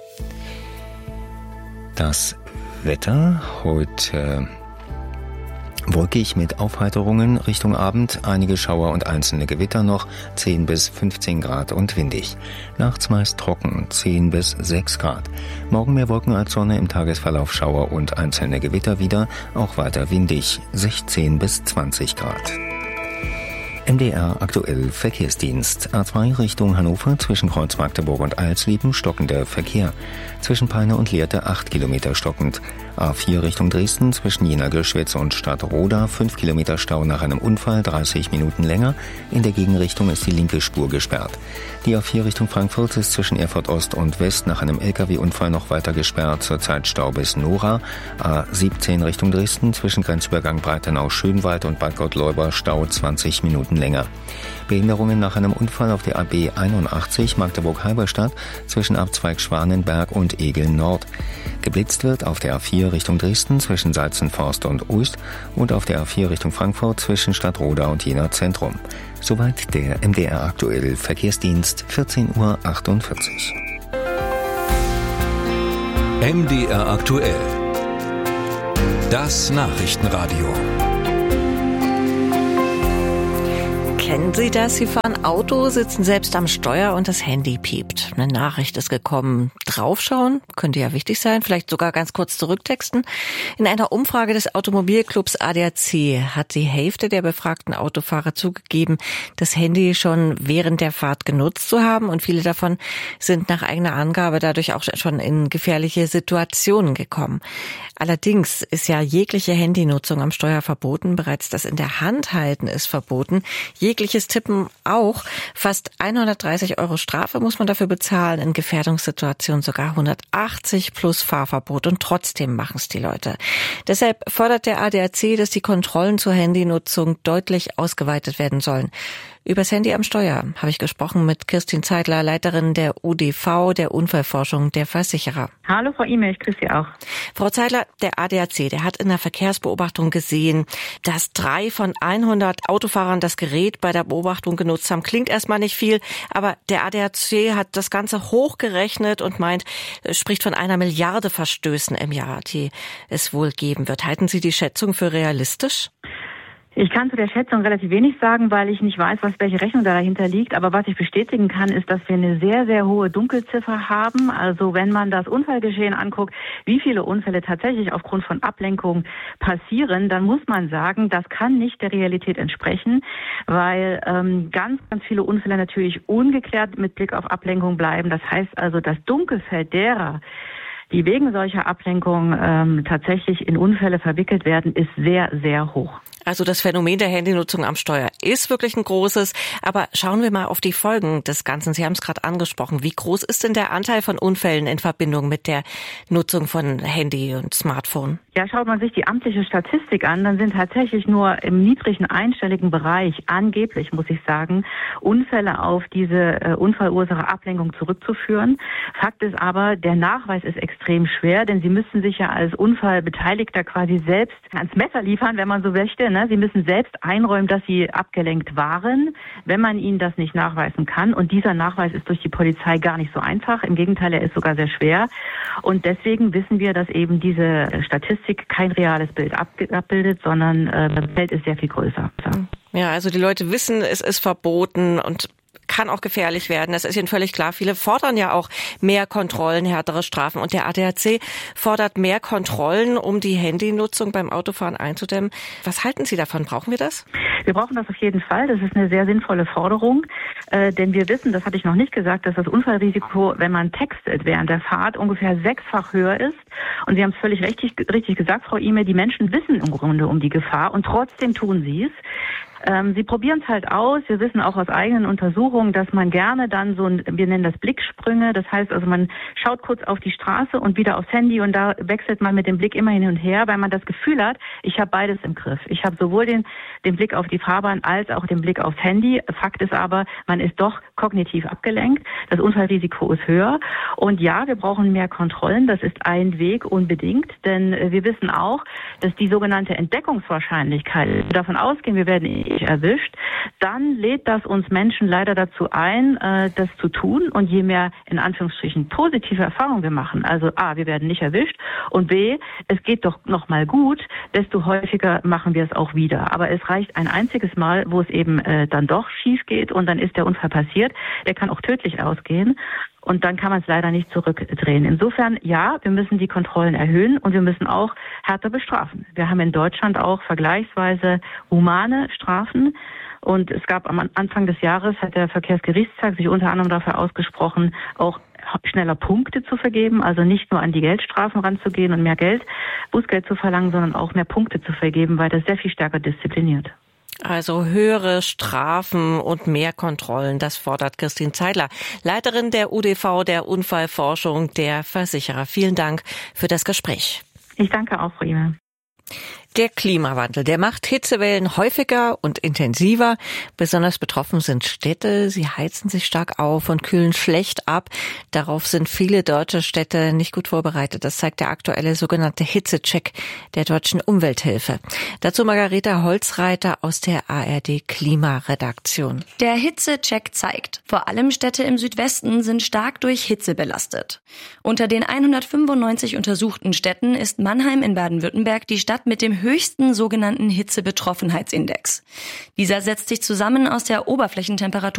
Das Wetter heute wolkig mit Aufheiterungen Richtung Abend, einige Schauer und einzelne Gewitter noch, 10 bis 15 Grad und windig. Nachts meist trocken, 10 bis 6 Grad. Morgen mehr Wolken als Sonne, im Tagesverlauf Schauer und einzelne Gewitter wieder, auch weiter windig, 16 bis 20 Grad. MDR aktuell Verkehrsdienst. A2 Richtung Hannover zwischen Kreuz Magdeburg und Eilswieden stockender Verkehr. Zwischen Peine und Lehrte 8 Kilometer stockend. A4 Richtung Dresden zwischen Jena-Göschwitz und Stadtroda 5 Kilometer Stau nach einem Unfall, 30 Minuten länger. In der Gegenrichtung ist die linke Spur gesperrt. Die A4 Richtung Frankfurt ist zwischen Erfurt Ost und West nach einem LKW-Unfall noch weiter gesperrt, zurzeit Stau bis Nora. A17 Richtung Dresden zwischen Grenzübergang Breitenau-Schönwald und Bad Gottleuba Stau 20 Minuten länger. Behinderungen nach einem Unfall auf der AB 81 Magdeburg-Halberstadt zwischen Abzweig Schwanenberg und Egel Nord. Geblitzt wird auf der A4 Richtung Dresden zwischen Salzenforst und Ust und auf der A4 Richtung Frankfurt zwischen Stadtroda und Jena Zentrum. Soweit der MDR aktuell Verkehrsdienst, 14:48 Uhr. MDR aktuell. Das Nachrichtenradio. Kennen Sie das? Sie fahren Auto, sitzen selbst am Steuer und das Handy piept. Eine Nachricht ist gekommen. Draufschauen könnte ja wichtig sein, vielleicht sogar ganz kurz zurücktexten. In einer Umfrage des Automobilclubs ADAC hat die Hälfte der befragten Autofahrer zugegeben, das Handy schon während der Fahrt genutzt zu haben, und viele davon sind nach eigener Angabe dadurch auch schon in gefährliche Situationen gekommen. Allerdings ist ja jegliche Handynutzung am Steuer verboten. Bereits das in der Hand halten ist verboten. Jegliches Tippen auch. Fast 130 € Strafe muss man dafür bezahlen. In Gefährdungssituationen sogar 180 plus Fahrverbot. Und trotzdem machen es die Leute. Deshalb fordert der ADAC, dass die Kontrollen zur Handynutzung deutlich ausgeweitet werden sollen. Übers Handy am Steuer habe ich gesprochen mit Kirstin Zeidler, Leiterin der UDV, der Unfallforschung der Versicherer. Hallo Frau Ime, ich grüße Sie auch. Frau Zeidler, der ADAC, der hat in der Verkehrsbeobachtung gesehen, dass 3 von 100 Autofahrern das Gerät bei der Beobachtung genutzt haben. Klingt erstmal nicht viel, aber der ADAC hat das Ganze hochgerechnet und meint, spricht von 1 Milliarde Verstößen im Jahr, die es wohl geben wird. Halten Sie die Schätzung für realistisch? Ich kann zu der Schätzung relativ wenig sagen, weil ich nicht weiß, welche Rechnung dahinter liegt. Aber was ich bestätigen kann, ist, dass wir eine sehr, sehr hohe Dunkelziffer haben. Also wenn man das Unfallgeschehen anguckt, wie viele Unfälle tatsächlich aufgrund von Ablenkung passieren, dann muss man sagen, das kann nicht der Realität entsprechen, weil ganz, ganz viele Unfälle natürlich ungeklärt mit Blick auf Ablenkung bleiben. Das heißt also, das Dunkelfeld derer, die wegen solcher Ablenkung tatsächlich in Unfälle verwickelt werden, ist sehr, sehr hoch. Also das Phänomen der Handynutzung am Steuer ist wirklich ein großes. Aber schauen wir mal auf die Folgen des Ganzen. Sie haben es gerade angesprochen. Wie groß ist denn der Anteil von Unfällen in Verbindung mit der Nutzung von Handy und Smartphone? Ja, schaut man sich die amtliche Statistik an, dann sind tatsächlich nur im niedrigen einstelligen Bereich, angeblich muss ich sagen, Unfälle auf diese Unfallursache Ablenkung zurückzuführen. Fakt ist aber, der Nachweis ist extrem schwer, denn Sie müssen sich ja als Unfallbeteiligter quasi selbst ans Messer liefern, wenn man so möchte. Sie müssen selbst einräumen, dass Sie abgelenkt waren, wenn man Ihnen das nicht nachweisen kann. Und dieser Nachweis ist durch die Polizei gar nicht so einfach. Im Gegenteil, er ist sogar sehr schwer. Und deswegen wissen wir, dass eben diese Statistik kein reales Bild abbildet, sondern das Feld ist sehr viel größer. Ja, also die Leute wissen, es ist verboten und kann auch gefährlich werden. Das ist Ihnen völlig klar. Viele fordern ja auch mehr Kontrollen, härtere Strafen. Und der ADAC fordert mehr Kontrollen, um die Handynutzung beim Autofahren einzudämmen. Was halten Sie davon? Brauchen wir das? Wir brauchen das auf jeden Fall. Das ist eine sehr sinnvolle Forderung. Denn wir wissen, das hatte ich noch nicht gesagt, dass das Unfallrisiko, wenn man textet während der Fahrt, ungefähr 6-fach höher ist. Und Sie haben es völlig richtig gesagt, Frau Ime, die Menschen wissen im Grunde um die Gefahr und trotzdem tun sie es. Sie probieren es halt aus. Wir wissen auch aus eigenen Untersuchungen, dass man gerne dann wir nennen das Blicksprünge. Das heißt also, man schaut kurz auf die Straße und wieder aufs Handy und da wechselt man mit dem Blick immer hin und her, weil man das Gefühl hat, ich habe beides im Griff. Ich habe sowohl den Blick auf die Fahrbahn als auch den Blick aufs Handy. Fakt ist aber, man ist doch kognitiv abgelenkt. Das Unfallrisiko ist höher. Und ja, wir brauchen mehr Kontrollen. Das ist ein Weg unbedingt, denn wir wissen auch, dass die sogenannte Entdeckungswahrscheinlichkeit, wenn wir davon ausgehen, wir werden nicht erwischt, dann lädt das uns Menschen leider dazu ein, das zu tun. Und je mehr, in Anführungsstrichen, positive Erfahrungen wir machen, also A, wir werden nicht erwischt und B, es geht doch noch mal gut, desto häufiger machen wir es auch wieder. Aber es reicht ein einziges Mal, wo es eben dann doch schief geht und dann ist der Unfall passiert. Der kann auch tödlich ausgehen. Und dann kann man es leider nicht zurückdrehen. Insofern, ja, wir müssen die Kontrollen erhöhen und wir müssen auch härter bestrafen. Wir haben in Deutschland auch vergleichsweise humane Strafen. Und es gab am Anfang des Jahres, hat der Verkehrsgerichtstag sich unter anderem dafür ausgesprochen, auch schneller Punkte zu vergeben, also nicht nur an die Geldstrafen ranzugehen und mehr Bußgeld zu verlangen, sondern auch mehr Punkte zu vergeben, weil das sehr viel stärker diszipliniert. Also höhere Strafen und mehr Kontrollen, das fordert Christine Zeidler, Leiterin der UDV, der Unfallforschung der Versicherer. Vielen Dank für das Gespräch. Ich danke auch, Frau Imer. Der Klimawandel, der macht Hitzewellen häufiger und intensiver. Besonders betroffen sind Städte. Sie heizen sich stark auf und kühlen schlecht ab. Darauf sind viele deutsche Städte nicht gut vorbereitet. Das zeigt der aktuelle sogenannte Hitzecheck der Deutschen Umwelthilfe. Dazu Margareta Holzreiter aus der ARD Klimaredaktion. Der Hitzecheck zeigt, vor allem Städte im Südwesten sind stark durch Hitze belastet. Unter den 195 untersuchten Städten ist Mannheim in Baden-Württemberg die Stadt mit dem höchsten sogenannten Hitzebetroffenheitsindex. Dieser setzt sich zusammen aus der Oberflächentemperatur